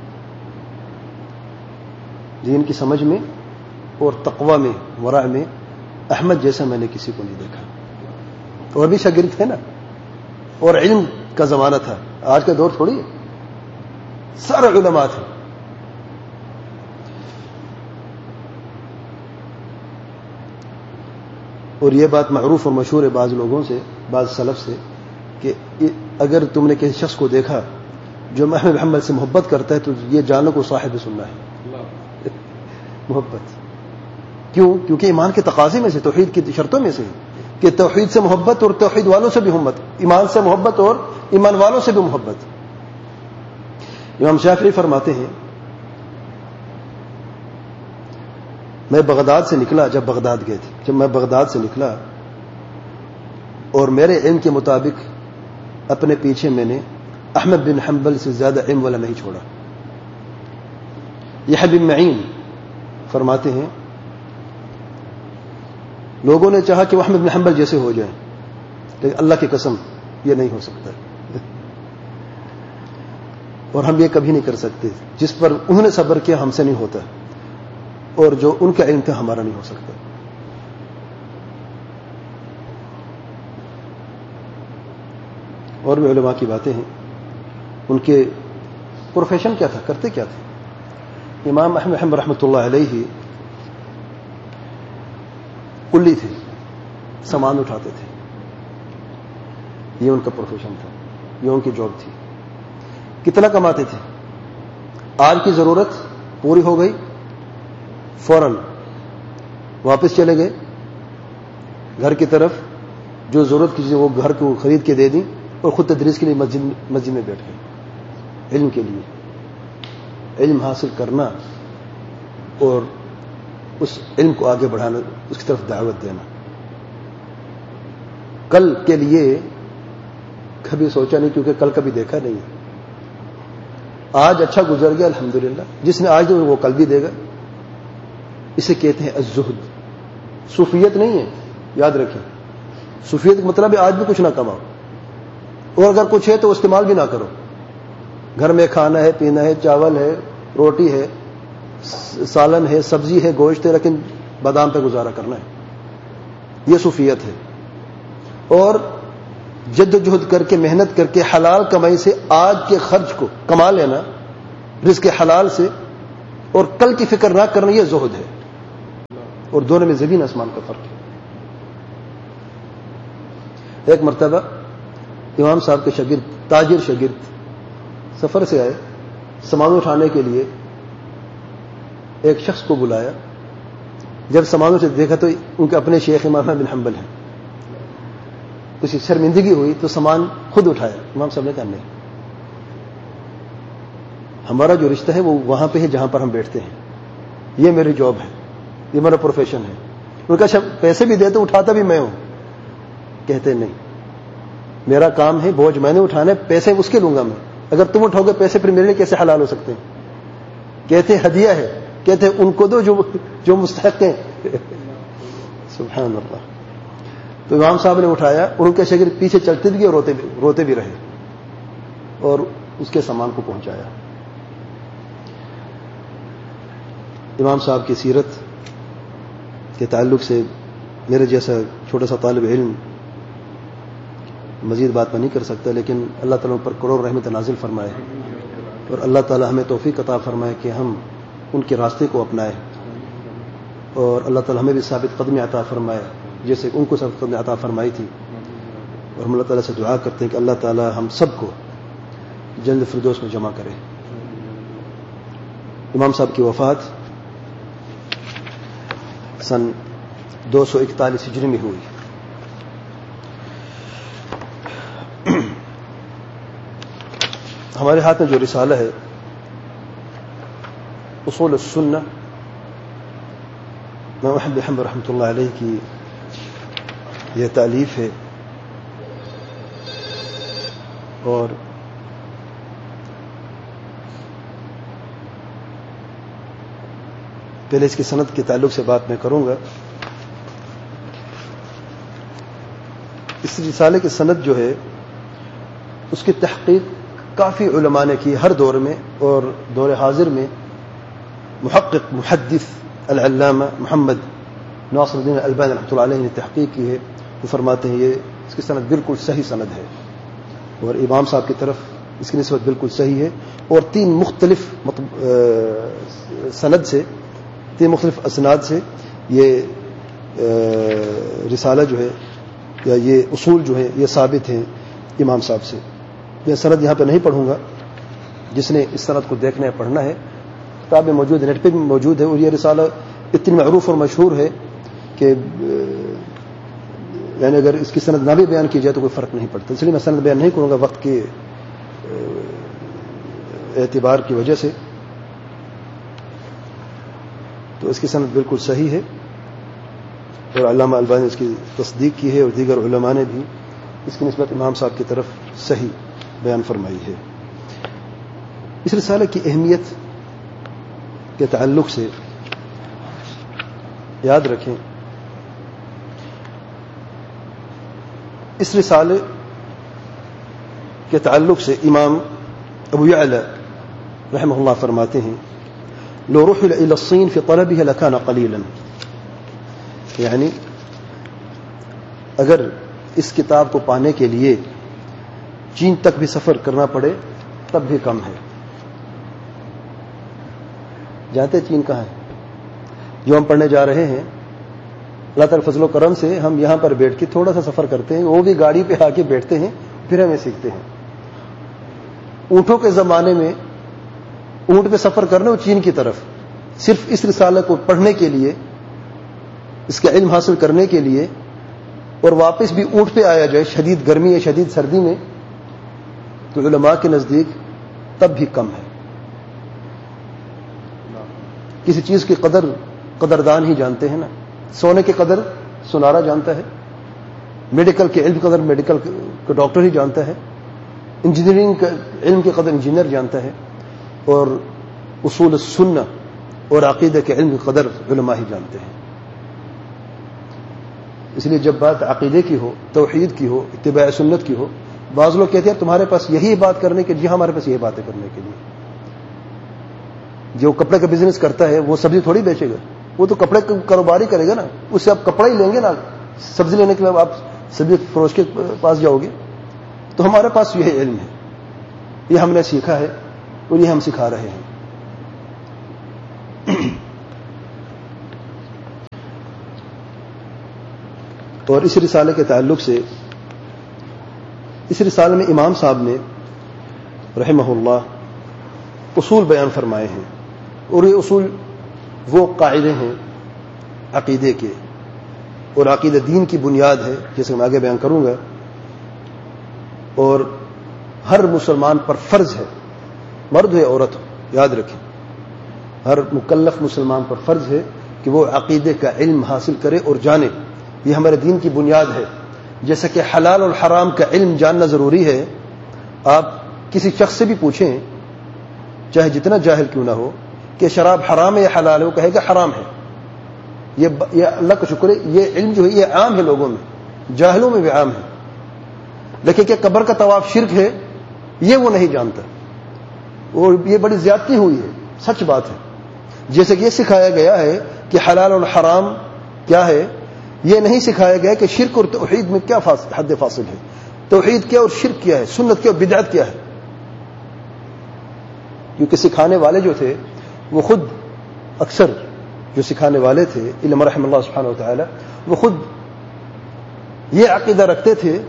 دین کی سمجھ میں اور تقوی میں, ورع میں احمد جیسا میں نے کسی کو نہیں دیکھا. اور بھی شاگرد تھے نا, اور علم کا زمانہ تھا, آج کا دور تھوڑی ہے, سارے علماء تھے. اور یہ بات معروف اور مشہور ہے بعض لوگوں سے, بعض سلف سے, کہ اگر تم نے کسی شخص کو دیکھا جو محمد سے محبت کرتا ہے تو یہ جانو کو صاحب سننا ہے. محبت کیوں؟ کیونکہ ایمان کے تقاضے میں سے, توحید کی شرطوں میں سے کہ توحید سے محبت اور توحید والوں سے بھی محبت, ایمان سے محبت اور ایمان والوں سے بھی محبت. امام شافعی فرماتے ہیں میں بغداد سے نکلا, جب بغداد گئے تھے, جب میں بغداد سے نکلا اور میرے علم کے مطابق اپنے پیچھے میں نے احمد بن حنبل سے زیادہ علم والا نہیں چھوڑا. یحییٰ بن معین فرماتے ہیں لوگوں نے چاہا کہ وہ احمد بن حنبل جیسے ہو جائیں, لیکن اللہ کی قسم یہ نہیں ہو سکتا, اور ہم یہ کبھی نہیں کر سکتے. جس پر انہوں نے صبر کیا ہم سے نہیں ہوتا, اور جو ان کا علم تھا ہمارا نہیں ہو سکتا. اور بھی علماء کی باتیں ہیں. ان کے پروفیشن کیا تھا, کرتے کیا تھے. امام احمد رحمۃ اللہ علیہ کلی تھے, سامان اٹھاتے تھے, یہ ان کا پروفیشن تھا, یہ ان کی جاب تھی. کتنا کماتے تھے؟ آج کی ضرورت پوری ہو گئی, فوراً واپس چلے گئے گھر کی طرف, جو ضرورت کی چیزیں وہ گھر کو خرید کے دے دیں, اور خود تدریس کے لیے مسجد مسجد میں بیٹھ گئے. علم کے لیے, علم حاصل کرنا اور اس علم کو آگے بڑھانا, اس کی طرف دعوت دینا. کل کے لیے کبھی سوچا نہیں, کیونکہ کل کبھی دیکھا نہیں. آج اچھا گزر گیا الحمدللہ, جس نے آج دے وہ کل بھی دے گا. اسے کہتے ہیں الزہد. صوفیت نہیں ہے, یاد رکھیں. صوفیت کا مطلب ہے آج بھی کچھ نہ کماؤ, اور اگر کچھ ہے تو استعمال بھی نہ کرو. گھر میں کھانا ہے, پینا ہے, چاول ہے, روٹی ہے, سالن ہے, سبزی ہے, گوشت ہے, لیکن بادام پہ گزارا کرنا ہے. یہ صوفیت ہے. اور جد و جہد کر کے, محنت کر کے, حلال کمائی سے آج کے خرچ کو کما لینا, رزق حلال سے, اور کل کی فکر نہ کرنا یہ زہد ہے، اور دونوں میں زمین آسمان کا فرق ہے۔ ایک مرتبہ امام صاحب کے شاگرد، تاجر شاگرد سفر سے آئے، سامان اٹھانے کے لیے ایک شخص کو بلایا۔ جب سامانوں سے دیکھا تو ان کے اپنے شیخ امام بن حنبل ہیں، کچھ شرمندگی ہوئی تو سامان خود اٹھایا۔ امام صاحب نے کہا نہیں، ہمارا جو رشتہ ہے وہ وہاں پہ ہے جہاں پر ہم بیٹھتے ہیں، یہ میری جاب ہے، یہ میرا پروفیشن ہے۔ ان کا شب پیسے بھی دیتے اٹھاتا بھی میں ہوں۔ کہتے نہیں، میرا کام ہے، بوجھ میں نے اٹھانا ہے، پیسے اس کے لوں گا میں، اگر تم اٹھاؤ گے پیسے پھر میرے لیے کیسے حلال ہو سکتے ہیں؟ کہتے ہدیہ ہے، کہتے ان کو دو جو جو مستحق ہیں۔ سبحان اللہ۔ تو امام صاحب نے اٹھایا، ان کے شاگرد پیچھے چلتے بھی اور روتے بھی روتے بھی رہے، اور اس کے سامان کو پہنچایا۔ امام صاحب کی سیرت کے تعلق سے میرے جیسا چھوٹا سا طالب علم مزید بات میں نہیں کر سکتا، لیکن اللہ تعالیٰ پر کروڑ رحمت نازل فرمائے، اور اللہ تعالیٰ ہمیں توفیق عطا فرمائے کہ ہم ان کے راستے کو اپنائیں، اور اللہ تعالیٰ ہمیں بھی ثابت قدمی عطا فرمائے جیسے ان کو ثابت قدمی عطا فرمائی تھی۔ اور ہم اللہ تعالیٰ سے دعا کرتے ہیں کہ اللہ تعالیٰ ہم سب کو جنت فردوس میں جمع کرے۔ امام صاحب کی وفات سن دو سو اکتالیس ہجری میں ہوئی۔ ہمارے ہاتھ میں جو رسالہ ہے اصول السنہ، امام احمد بن حنبل رحمۃ اللہ علیہ کی یہ تالیف ہے، اور پہلے اس کی سند کے تعلق سے بات میں کروں گا۔ اس رسالے کی سند جو ہے اس کی تحقیق کافی علماء نے کی ہر دور میں، اور دور حاضر میں محقق محدث العلامہ محمد ناصر الدین الالبانی رحمۃ اللہ علیہ نے تحقیق کی ہے۔ وہ فرماتے ہیں یہ اس کی سند بالکل صحیح سند ہے، اور امام صاحب کی طرف اس کی نسبت بالکل صحیح ہے، اور تین مختلف سند سے، تین مختلف اسناد سے یہ رسالہ جو ہے یا یہ اصول جو ہے یہ ثابت ہیں امام صاحب سے۔ میں سند یہاں پہ نہیں پڑھوں گا، جس نے اس سند کو دیکھنا ہے پڑھنا ہے، کتاب میں موجود ہے، نیٹ پہ بھی موجود ہے، اور یہ رسالہ اتنی معروف اور مشہور ہے کہ یعنی اگر اس کی سند نہ بھی بیان کی جائے تو کوئی فرق نہیں پڑتا، اس لیے میں سند بیان نہیں کروں گا وقت کے اعتبار کی وجہ سے۔ تو اس کی سند بالکل صحیح ہے، اور علامہ البانی نے اس کی تصدیق کی ہے، اور دیگر علماء نے بھی اس کی نسبت امام صاحب کی طرف صحیح بیان فرمائی ہے۔ اس رسالے کی اہمیت کے تعلق سے یاد رکھیں، اس رسالے کے تعلق سے امام ابو یعلا رحمہ اللہ فرماتے ہیں لو رحل الى الصين في طلبها لكان قليلا، یعنی اگر اس کتاب کو پانے کے لیے چین تک بھی سفر کرنا پڑے تب بھی کم ہے۔ جانتے چین کہاں ہے؟ جو ہم پڑھنے جا رہے ہیں، اللہ تعالی فضل و کرم سے ہم یہاں پر بیٹھ کے تھوڑا سا سفر کرتے ہیں، وہ بھی گاڑی پہ آ کے بیٹھتے ہیں، پھر ہمیں سیکھتے ہیں۔ اونٹوں کے زمانے میں اونٹ پہ سفر کرنا، وہ چین کی طرف، صرف اس رسالہ کو پڑھنے کے لیے، اس کا علم حاصل کرنے کے لیے، اور واپس بھی اونٹ پہ آیا جائے شدید گرمی یا شدید سردی میں، تو علماء کے نزدیک تب بھی کم ہے۔ کسی چیز کی قدر قدردان ہی جانتے ہیں نا، سونے کی قدر سنارا جانتا ہے، میڈیکل کے علم کی قدر میڈیکل کا ڈاکٹر ہی جانتا ہے، انجینئرنگ کا علم کی قدر انجینئر جانتا ہے، اور اصول السنہ اور عقیدہ کے علم کی قدر علماء ہی جانتے ہیں۔ اس لیے جب بات عقیدے کی ہو، توحید کی ہو، اتباع سنت کی ہو، بعض لوگ کہتے ہیں تمہارے پاس یہی بات کرنے کے، جی ہاں ہمارے پاس یہی باتیں کرنے کے لیے۔ جو کپڑے کا بزنس کرتا ہے وہ سبزی تھوڑی بیچے گا، وہ تو کپڑے کا کاروبار ہی کرے گا نا، اس سے آپ کپڑا ہی لیں گے نا، سبزی لینے کے بعد آپ سبزی فروش کے پاس جاؤ گے۔ تو ہمارے پاس یہ علم ہے، یہ ہم نے سیکھا ہے اور یہ ہم سکھا رہے ہیں۔ اور اس رسالے کے تعلق سے اس رسالے میں امام صاحب نے رحمہ اللہ اصول بیان فرمائے ہیں، اور یہ اصول وہ قاعدے ہیں عقیدے کے، اور عقیدہ دین کی بنیاد ہے، جیسے میں آگے بیان کروں گا، اور ہر مسلمان پر فرض ہے، مرد ہو یا عورت ہو، یاد رکھیں ہر مکلف مسلمان پر فرض ہے کہ وہ عقیدے کا علم حاصل کرے اور جانے. یہ ہمارے دین کی بنیاد ہے. جیسا کہ حلال اور حرام کا علم جاننا ضروری ہے. آپ کسی شخص سے بھی پوچھیں، چاہے جتنا جاہل کیوں نہ ہو، کہ شراب حرام ہے یا حلال ہے، وہ کہے گا حرام ہے. یہ یہ اللہ کا شکر ہے، یہ علم جو ہے یہ عام ہے لوگوں میں، جاہلوں میں بھی عام ہے. لیکن کہ قبر کا طواف شرک ہے، یہ وہ نہیں جانتا، اور یہ بڑی زیادتی ہوئی ہے. سچ بات ہے. جیسے کہ یہ سکھایا گیا ہے کہ حلال اور حرام کیا ہے، یہ نہیں سکھایا گیا کہ شرک اور توحید میں کیا فاصل حد فاصل ہے، توحید کیا اور شرک کیا ہے، سنت کیا اور بدعت کیا ہے. کیونکہ سکھانے والے جو تھے وہ خود اکثر جو سکھانے والے تھے علم رحم اللہ سبحانہ وتعالی، وہ خود یہ عقیدہ رکھتے تھے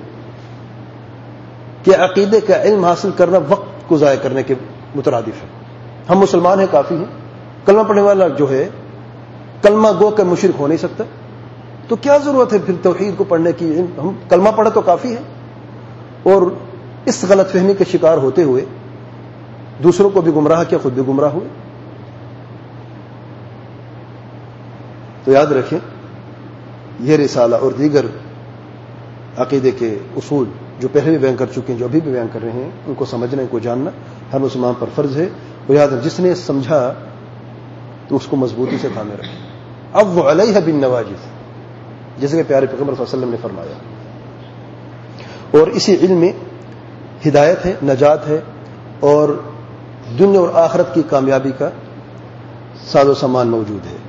کہ عقیدے کا علم حاصل کرنا وقت کو ضائع کرنے کے مترادف ہے. ہم مسلمان ہیں، کافی ہیں. کلمہ پڑھنے والا جو ہے کلمہ گو کر مشرک ہو نہیں سکتا، تو کیا ضرورت ہے پھر توحید کو پڑھنے کی؟ ہم کلمہ پڑھے تو کافی ہے. اور اس غلط فہمی کے شکار ہوتے ہوئے دوسروں کو بھی گمراہ کیا، خود بھی گمراہ ہوئے. تو یاد رکھیں یہ رسالہ اور دیگر عقیدے کے اصول جو پہلے بھی بیان کر چکے ہیں، جو ابھی بھی بیان کر رہے ہیں، ان کو سمجھنا، ان کو جاننا ہر مسلمان پر فرض ہے. اور یاد رکھ جس نے سمجھا تو اس کو مضبوطی سے تھامے رکھے. اب علیہ بالنواجذ، جیسے کہ پیارے پیغمبر صلی اللہ علیہ وسلم نے فرمایا. اور اسی علم میں ہدایت ہے، نجات ہے، اور دنیا اور آخرت کی کامیابی کا ساز و سامان موجود ہے.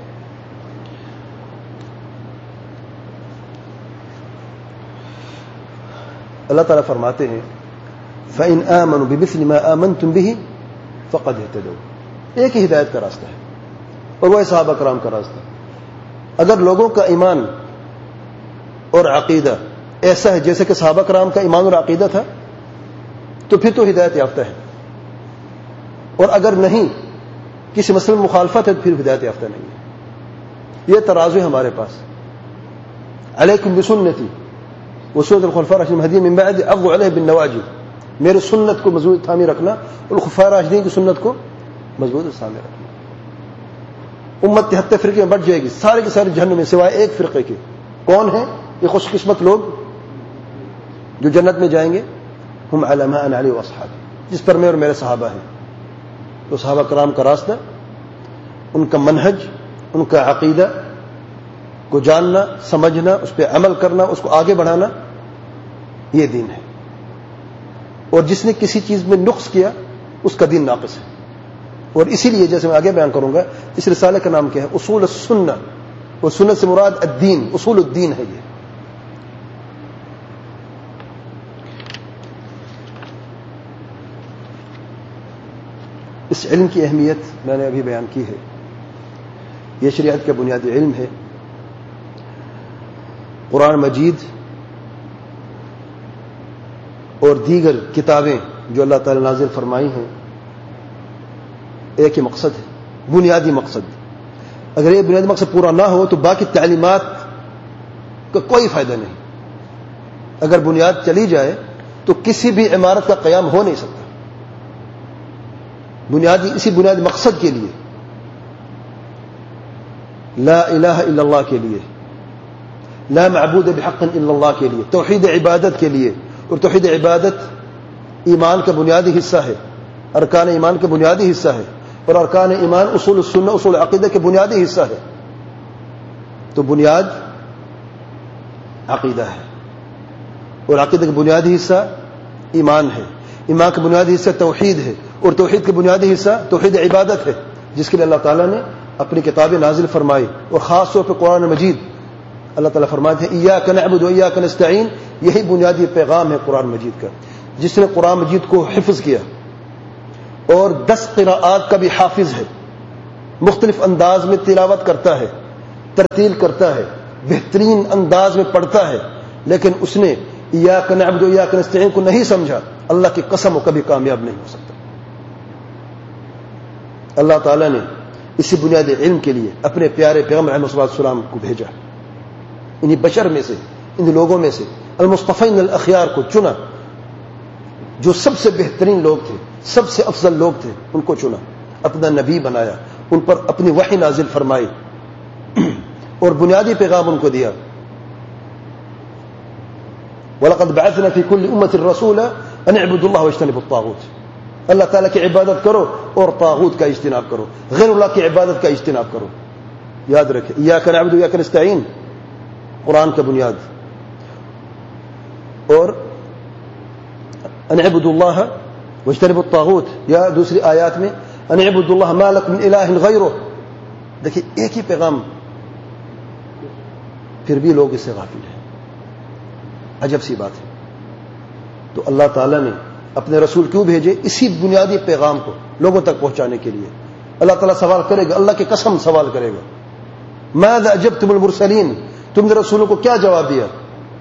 اللہ تعالیٰ فرماتے ہیں فَإِنْ آمَنُوا بِمِثْلِ مَا آمَنْتُمْ بِهِ فَقَدْ اهْتَدَوْا. ایک ہی ہدایت کا راستہ ہے، اور وہ صحابہ کرام کا راستہ. اگر لوگوں کا ایمان اور عقیدہ ایسا ہے جیسے کہ صحابہ کرام کا ایمان اور عقیدہ تھا تو پھر تو ہدایت یافتہ ہے، اور اگر نہیں، کسی مسئلے میں مخالفت ہے تو پھر ہدایت یافتہ نہیں ہے. یہ ترازو ہے ہمارے پاس. علیکم بسنتی وسنت الخلفاء الراشدین المہدیین من بعد عضوا علیہ بالنواجذ. میرے سنت کو مضبوط تھامے رکھنا اور خلفاء راشدین کی سنت کو مضبوط تھامے رکھنا. امت تہتر فرقے میں بٹ جائے گی، سارے کے سارے جہنم میں سوائے ایک فرقے کے. کون ہیں یہ خوش قسمت لوگ جو جنت میں جائیں گے؟ ہم علی ما انا علیہ واصحابی، جس پر میں اور میرے صحابہ ہیں. تو صحابہ کرام کا راستہ، ان کا منہج، ان کا عقیدہ کو جاننا، سمجھنا، اس پہ عمل کرنا، اس کو آگے بڑھانا، یہ دین ہے. اور جس نے کسی چیز میں نقص کیا اس کا دین ناقص ہے. اور اسی لیے جیسے میں آگے بیان کروں گا، اس رسالے کا نام کیا ہے؟ اصول السنہ. اور سنت سے مراد الدین، اصول الدین ہے. یہ اس علم کی اہمیت میں نے ابھی بیان کی ہے. یہ شریعت کا بنیادی علم ہے. قرآن مجید اور دیگر کتابیں جو اللہ تعالی نازل فرمائی ہیں، ایک ہی مقصد ہے، بنیادی مقصد. اگر یہ بنیادی مقصد پورا نہ ہو تو باقی تعلیمات کا کوئی فائدہ نہیں. اگر بنیاد چلی جائے تو کسی بھی عمارت کا قیام ہو نہیں سکتا. بنیادی اسی بنیادی مقصد کے لیے، لا الہ الا اللہ کے لیے، لا معبود بحق الا اللہ کے لیے، توحید عبادت کے لیے. اور توحید عبادت ایمان کا بنیادی حصہ ہے، ارکان ایمان کا بنیادی حصہ ہے، اور ارکان ایمان اصول السنہ، اصول عقیدہ کے بنیادی حصہ ہے. تو بنیاد عقیدہ ہے، اور عقیدہ کا بنیادی حصہ ایمان ہے. ایمان کا بنیادی حصہ توحید ہے، اور توحید کا بنیادی حصہ توحید عبادت ہے، جس کے لیے اللہ تعالیٰ نے اپنی کتابیں نازل فرمائی. اور خاص طور پہ قرآن مجید اللہ تعالیٰ فرماتے ہیں ایاک نعبد و ایاک نستعین. یہی بنیادی پیغام ہے قرآن مجید کا. جس نے قرآن مجید کو حفظ کیا اور دس قراءات کا بھی حافظ ہے، مختلف انداز میں تلاوت کرتا ہے، ترتیل کرتا ہے، بہترین انداز میں پڑھتا ہے لیکن اس نے ایاک نعبد و ایاک نستعین کو نہیں سمجھا، اللہ کی قسم وہ کبھی کامیاب نہیں ہو سکتا۔ اللہ تعالیٰ نے اسی بنیادی علم کے لیے اپنے پیارے پیغمبر علیہ الصلوۃ والسلام کو بھیجا، انہی بشر میں سے، ان لوگوں میں سے المصطفین الاخیار کو چنا، جو سب سے بہترین لوگ تھے، سب سے افضل لوگ تھے، ان کو چنا، اپنا نبی بنایا، ان پر اپنی وحی نازل فرمائی اور بنیادی پیغام ان کو دیا۔ وَلَقَدْ بَعَثْنَا فِي كُلِّ أُمَّةٍ رَسُولًا أَنِ اعْبُدُوا اللَّهَ وَاجْتَنِبُوا الطَّاغُوتَ، اللہ تعالیٰ کی عبادت کرو اور طاغوت کا اجتناب کرو، غیر اللہ کی عبادت کا اجتناب کرو۔ یاد رکھیں، ایاک نعبد و ایاک نستعین قرآن کا بنیاد، اور ان اعبدوا اللہ واجتنبوا الطاغوت، یا دوسری آیات میں ان اعبدوا اللہ ما لکم من الہ غیرہ۔ دیکھیں ایک ہی پیغام، پھر بھی لوگ اس سے غافل ہیں، عجب سی بات ہے۔ تو اللہ تعالیٰ نے اپنے رسول کیوں بھیجے؟ اسی بنیادی پیغام کو لوگوں تک پہنچانے کے لیے۔ اللہ تعالیٰ سوال کرے گا، اللہ کی قسم سوال کرے گا، ماذا اجبتم المرسلین، تم نے رسولوں کو کیا جواب دیا؟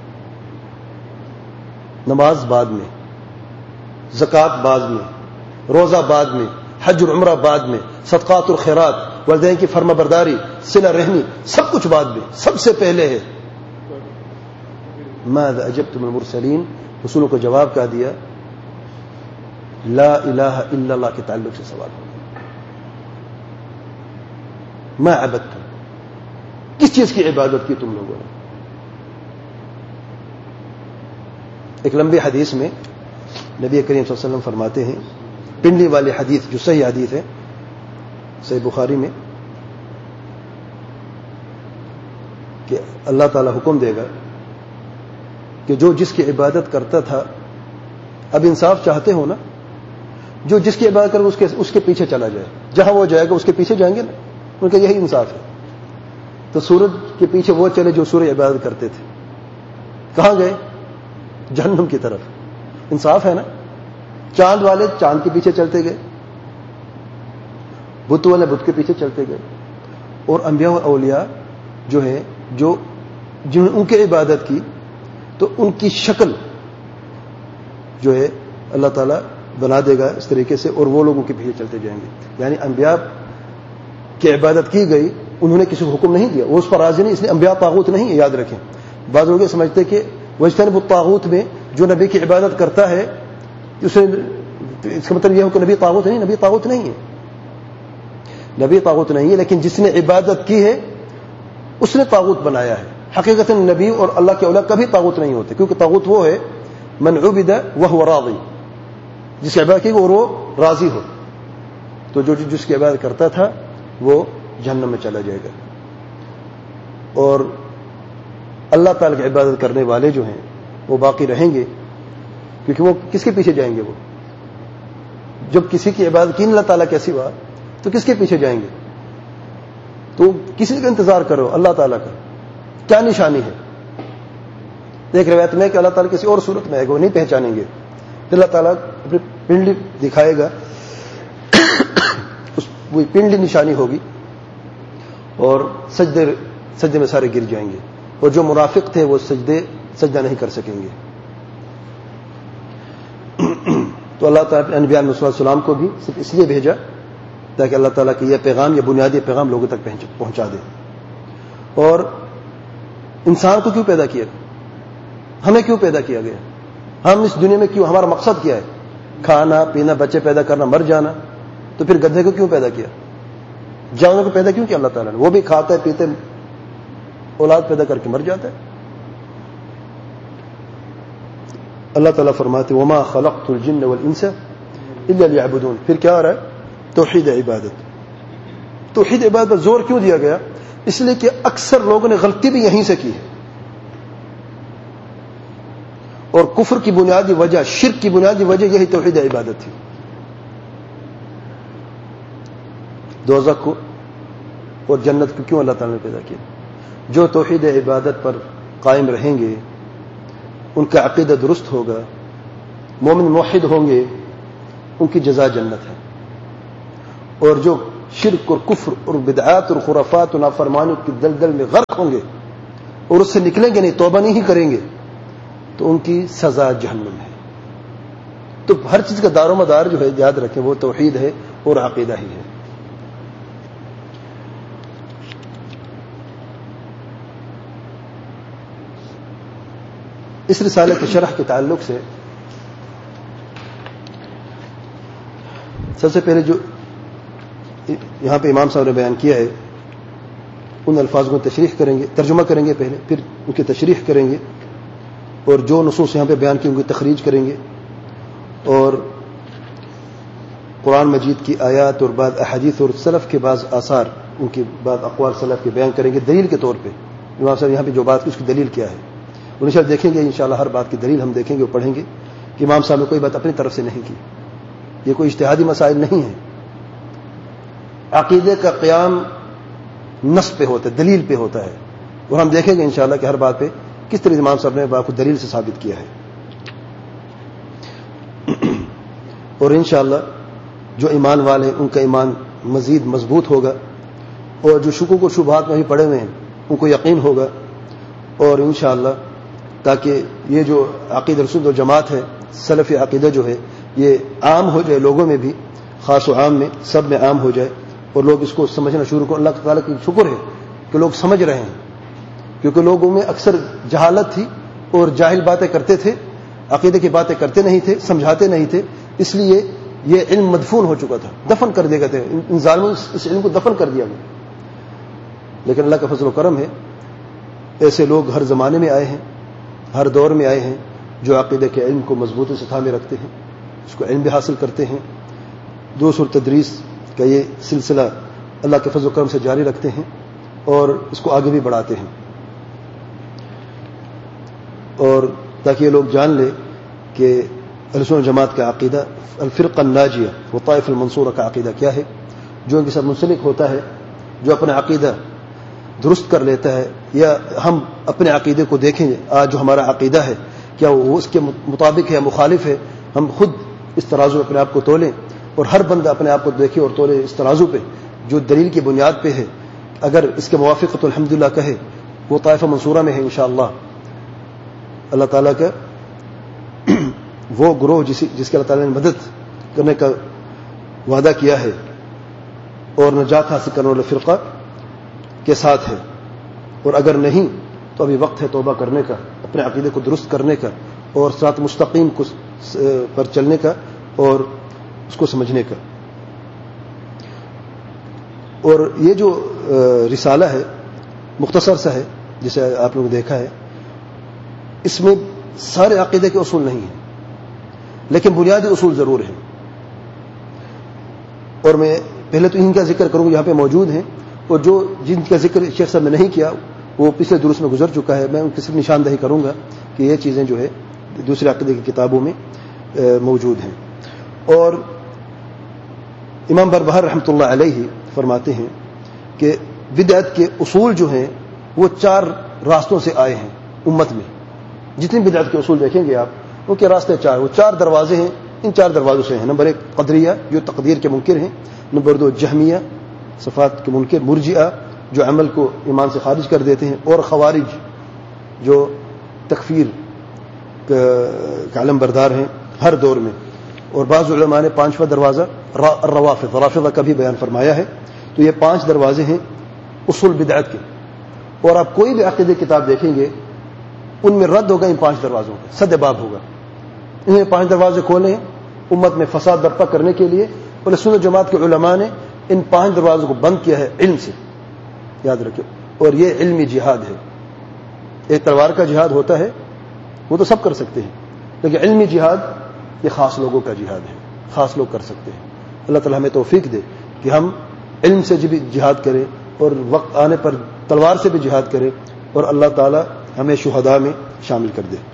نماز بعد میں، زکوٰۃ بعد میں، روزہ بعد میں، حج اور عمرہ بعد میں، صدقات اور خیرات، والدین کی فرما برداری، صلہ رحمی، سب کچھ بعد میں، سب سے پہلے ہے ماذا اجبتم المرسلین، رسولوں کو جواب کیا دیا؟ لا الہ الا اللہ کے تعلق سے سوال ہوگا، ما عبدتم، کس چیز کی عبادت کی تم لوگوں نے؟ ایک لمبی حدیث میں نبی کریم صلی اللہ علیہ وسلم فرماتے ہیں، پنڈلی والی حدیث جو صحیح حدیث ہے صحیح بخاری میں، کہ اللہ تعالی حکم دے گا کہ جو جس کی عبادت کرتا تھا، اب انصاف چاہتے ہو نا، جو جس کی عبادت کرے اس کے اس کے پیچھے چلا جائے، جہاں وہ جائے گا اس کے پیچھے جائیں گے نا، ان کا یہی انصاف ہے۔ تو سورج کے پیچھے وہ چلے جو سورج عبادت کرتے تھے، کہاں گئے؟ جہنم کی طرف، انصاف ہے نا۔ چاند والے چاند کے پیچھے چلتے گئے، بت والے بت کے پیچھے چلتے گئے، اور انبیاء اور اولیاء جو ہے، جو جنہوں نے ان کی عبادت کی، تو ان کی شکل جو ہے اللہ تعالیٰ بنا دے گا اس طریقے سے، اور وہ لوگوں کے پیچھے چلتے جائیں گے۔ یعنی انبیاء کی عبادت کی گئی، انہوں نے کسی کو حکم نہیں دیا، وہ اس پر راضی نہیں، اس لیے انبیاء طاغوت نہیں ہے، یاد رکھیں۔ بعض لوگ یہ سمجھتے کہ واجتنبوا الطاغوت میں جو نبی کی عبادت کرتا ہے اسے، اس کا مطلب یہ ہو کہ نبی طاغوت نہیں، نبی طاغوت نہیں ہے، نبی طاغوت نہیں ہے، لیکن جس نے عبادت کی ہے اس نے طاغوت بنایا ہے۔ حقیقت نبی اور اللہ کے اولیاء کبھی طاغوت نہیں ہوتے، کیونکہ طاغوت وہ ہے من عبد وهو راضی، جس کی عبادت کی اور وہ راضی ہو۔ تو جو جس کی عبادت کرتا تھا وہ جہنم میں چلا جائے گا، اور اللہ تعالیٰ کی عبادت کرنے والے جو ہیں وہ باقی رہیں گے، کیونکہ وہ کس کے پیچھے جائیں گے؟ وہ جب کسی کی عبادت کی اللہ تعالیٰ کے سوا تو کس کے پیچھے جائیں گے؟ تو کسی کا انتظار کرو، اللہ تعالیٰ کا کیا نشانی ہے؟ ایک روایت میں کہ اللہ تعالیٰ کسی اور صورت میں ہے، وہ نہیں پہچانیں گے، اللہ تعالیٰ اپنی پنڈلی دکھائے گا، اس وہ پنڈلی نشانی ہوگی، اور سجدے سجدے میں سارے گر جائیں گے، اور جو منافق تھے وہ سجدے سجدہ نہیں کر سکیں گے۔ تو اللہ تعالیٰ نے انبیاء علیہ السلام کو بھی صرف اس لیے بھیجا تاکہ اللہ تعالیٰ کی یہ پیغام، یہ بنیادی پیغام لوگوں تک پہنچا دے۔ اور انسان کو کیوں پیدا کیا؟ ہمیں کیوں پیدا کیا گیا؟ ہم اس دنیا میں کیوں؟ ہمارا مقصد کیا ہے؟ کھانا پینا، بچے پیدا کرنا، مر جانا۔ تو پھر گدھے کو کیوں پیدا کیا؟ جانور کو پیدا کیوں کیا اللہ تعالیٰ نے؟ وہ بھی کھاتے پیتے اولاد پیدا کر کے مر جاتا ہے۔ اللہ تعالیٰ فرماتے وما خلقت الجن والانس الا ليعبدون۔ پھر کیا آ رہا ہے؟ توحید عبادت۔ توحید عبادت پر زور کیوں دیا گیا؟ اس لیے کہ اکثر لوگوں نے غلطی بھی یہیں سے کی ہے، اور کفر کی بنیادی وجہ، شرک کی بنیادی وجہ یہی توحید عبادت تھی۔ دوزخ کو اور جنت کو کیوں اللہ تعالیٰ نے پیدا کیا؟ جو توحید عبادت پر قائم رہیں گے، ان کا عقیدہ درست ہوگا، مومن موحد ہوں گے، ان کی جزا جنت ہے۔ اور جو شرک اور کفر اور بدعات اور خرافات اور نافرمانی کی دلدل میں غرق ہوں گے، اور اس سے نکلیں گے نہیں, توبہ نہیں کریں گے, تو ان کی سزا جہنم ہے. تو ہر چیز کا دار و مدار جو ہے یاد رکھیں وہ توحید ہے اور عقیدہ ہی ہے. اس رسالے کی شرح کے تعلق سے سب سے پہلے جو یہاں پہ امام صاحب نے بیان کیا ہے ان الفاظ کو تشریح کریں گے, ترجمہ کریں گے پہلے, پھر ان کی تشریح کریں گے, اور جو نصوص یہاں پہ بیان کی ان کی تخریج کریں گے, اور قرآن مجید کی آیات اور بعض احادیث اور سلف کے بعض آثار, ان کی بعض اقوال سلف کے بیان کریں گے دلیل کے طور پہ. امام صاحب یہاں پہ جو بات کی اس کی دلیل کیا ہے وہ انشاءاللہ دیکھیں گے. انشاءاللہ ہر بات کی دلیل ہم دیکھیں گے اور پڑھیں گے کہ امام صاحب نے کوئی بات اپنی طرف سے نہیں کی, یہ کوئی اجتہادی مسائل نہیں ہیں. عقیدے کا قیام نص پہ ہوتا ہے, دلیل پہ ہوتا ہے, اور ہم دیکھیں گے انشاءاللہ کہ ہر بات پہ کس طرح امام صاحب نے بات کو دلیل سے ثابت کیا ہے. اور انشاءاللہ جو ایمان والے ہیں ان کا ایمان مزید مضبوط ہوگا, اور جو شکوک و شبہات میں بھی پڑے ہوئے ہیں ان کو یقین ہوگا, اور انشاءاللہ تاکہ یہ جو عقیدہ رسول و جماعت ہے, سلفی عقیدہ جو ہے یہ عام ہو جائے لوگوں میں بھی, خاص و عام میں, سب میں عام ہو جائے, اور لوگ اس کو سمجھنا شروع کریں. اللہ تعالیٰ کا شکر ہے کہ لوگ سمجھ رہے ہیں, کیونکہ لوگوں میں اکثر جہالت تھی اور جاہل باتیں کرتے تھے, عقیدے کی باتیں کرتے نہیں تھے, سمجھاتے نہیں تھے, اس لیے یہ علم مدفون ہو چکا تھا, دفن کر دیا گیا تھا, ان ظالموں نے اس علم کو دفن کر دیا گیا. لیکن اللہ کا فضل و کرم ہے, ایسے لوگ ہر زمانے میں آئے ہیں, ہر دور میں آئے ہیں جو عقیدے کے علم کو مضبوطی سے تھامے رکھتے ہیں, اس کو علم بھی حاصل کرتے ہیں. دروس اور تدریس کا یہ سلسلہ اللہ کے فضل و کرم سے جاری رکھتے ہیں اور اس کو آگے بھی بڑھاتے ہیں, اور تاکہ یہ لوگ جان لے کہ اہل سنت جماعت کا عقیدہ الفرقہ الناجیہ و طائف المنصورہ کا عقیدہ کیا ہے. جو ان کے ساتھ منسلک ہوتا ہے, جو اپنا عقیدہ درست کر لیتا ہے, یا ہم اپنے عقیدے کو دیکھیں آج جو ہمارا عقیدہ ہے کیا وہ اس کے مطابق ہے یا مخالف ہے, ہم خود اس ترازو اپنے آپ کو تولیں, اور ہر بندہ اپنے آپ کو دیکھے اور تولے اس ترازو پہ جو دلیل کی بنیاد پہ ہے. اگر اس کے موافق تو الحمدللہ کہے وہ طائفہ منصورہ میں ہے انشاءاللہ. اللہ تعالیٰ کا وہ گروہ جس جس کے اللہ تعالیٰ نے مدد کرنے کا وعدہ کیا ہے اور نجات حاصل کرنے والے فرقہ کے ساتھ ہے. اور اگر نہیں تو ابھی وقت ہے توبہ کرنے کا, اپنے عقیدے کو درست کرنے کا, اور صراط مستقیم کو پر چلنے کا, اور اس کو سمجھنے کا. اور یہ جو رسالہ ہے مختصر سا ہے جسے آپ لوگوں نے دیکھا ہے, اس میں سارے عقیدے کے اصول نہیں ہیں لیکن بنیادی اصول ضرور ہیں. اور میں پہلے تو ان کا ذکر کروں گا یہاں پہ موجود ہیں, اور جو جن کا ذکر شیخ صاحب نے نہیں کیا وہ پچھلے دروس میں گزر چکا ہے, میں ان کی صرف نشاندہی کروں گا کہ یہ چیزیں جو ہے دوسرے عقیدے کی کتابوں میں موجود ہیں. اور امام بربہار رحمۃ اللہ علیہ فرماتے ہیں کہ بدعت کے اصول جو ہیں وہ چار راستوں سے آئے ہیں امت میں. جتنی بدعت کے اصول دیکھیں گے آپ وہ کے راستے چار, وہ چار دروازے ہیں, ان چار دروازوں سے ہیں. نمبر ایک قدریہ جو تقدیر کے منکر ہیں, نمبر دو جہمیہ صفات کے منکر, مرجئہ جو عمل کو ایمان سے خارج کر دیتے ہیں, اور خوارج جو تکفیر کا علم بردار ہیں ہر دور میں. اور بعض علماء نے پانچواں دروازہ الروافض رافضہ کا بھی بیان فرمایا ہے. تو یہ پانچ دروازے ہیں اصول بدعت کے, اور آپ کوئی بھی عقیدے کتاب دیکھیں گے ان میں رد ہوگا ان پانچ دروازوں کا, سد باب ہوگا. انہیں پانچ دروازے کھولے ہیں امت میں فساد برپا کرنے کے لیے, اور سنت جماعت کے علماء نے ان پانچ دروازوں کو بند کیا ہے علم سے, یاد رکھیں. اور یہ علمی جہاد ہے. ایک تلوار کا جہاد ہوتا ہے وہ تو سب کر سکتے ہیں, لیکن علمی جہاد یہ خاص لوگوں کا جہاد ہے, خاص لوگ کر سکتے ہیں. اللہ تعالیٰ ہمیں توفیق دے کہ ہم علم سے بھی جہاد کریں اور وقت آنے پر تلوار سے بھی جہاد کریں, اور اللہ تعالیٰ ہمیں شہداء میں شامل کر دے.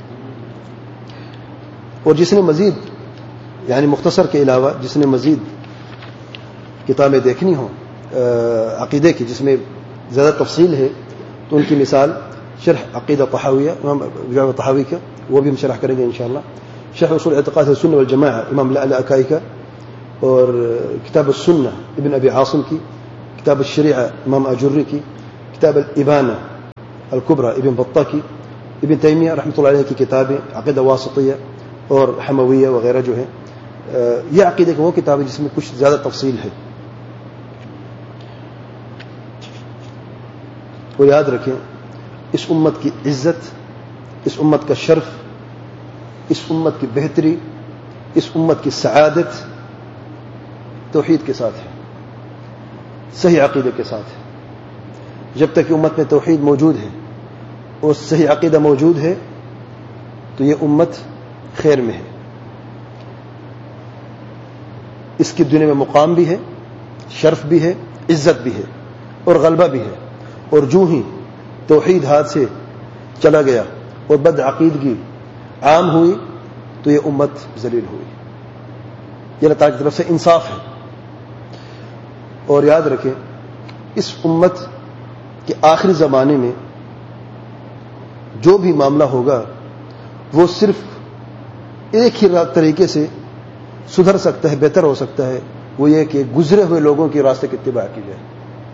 اور جس نے مزید یعنی مختصر کے علاوہ جس نے مزید کتابیں دیکھنی ہوں عقیدے کی جس میں زیادہ تفصیل ہے, تو ان کی مثال شرح عقیدہ طحاویہ امام طحاوی کا, وہ بھی ہم شرح کریں گے انشاءاللہ. شرح اصول اعتقاد السنہ والجماعہ امام لالکائی کا, اور کتاب السنہ ابن ابی عاصم کی, کتاب الشریعہ امام اجری کی, کتاب الابانہ الکبریٰ ابن بطہ کی، ابن تیمیہ رحمۃ اللہ علیہ کی کتابیں عقیدہ واسطیہ اور حمویہ وغیرہ جو ہیں، یہ عقیدہ کی وہ کتاب ہے جس میں کچھ زیادہ تفصیل ہے. وہ یاد رکھیں، اس امت کی عزت، اس امت کا شرف، اس امت کی بہتری، اس امت کی سعادت توحید کے ساتھ ہے، صحیح عقیدے کے ساتھ ہے. جب تک کہ امت میں توحید موجود ہے اور صحیح عقیدہ موجود ہے تو یہ امت خیر میں ہے. اس کی دنیا میں مقام بھی ہے، شرف بھی ہے، عزت بھی ہے اور غلبہ بھی ہے. اور جو ہی توحید ہاتھ سے چلا گیا اور بد عقیدگی عام ہوئی تو یہ امت ذلیل ہوئی. یہ اللہ تعالیٰ کی طرف سے انصاف ہے. اور یاد رکھیں، اس امت کے آخری زمانے میں جو بھی معاملہ ہوگا وہ صرف ایک ہی طریقے سے سدھر سکتا ہے، بہتر ہو سکتا ہے، وہ یہ کہ گزرے ہوئے لوگوں کے راستے کی اتباع کی جائے.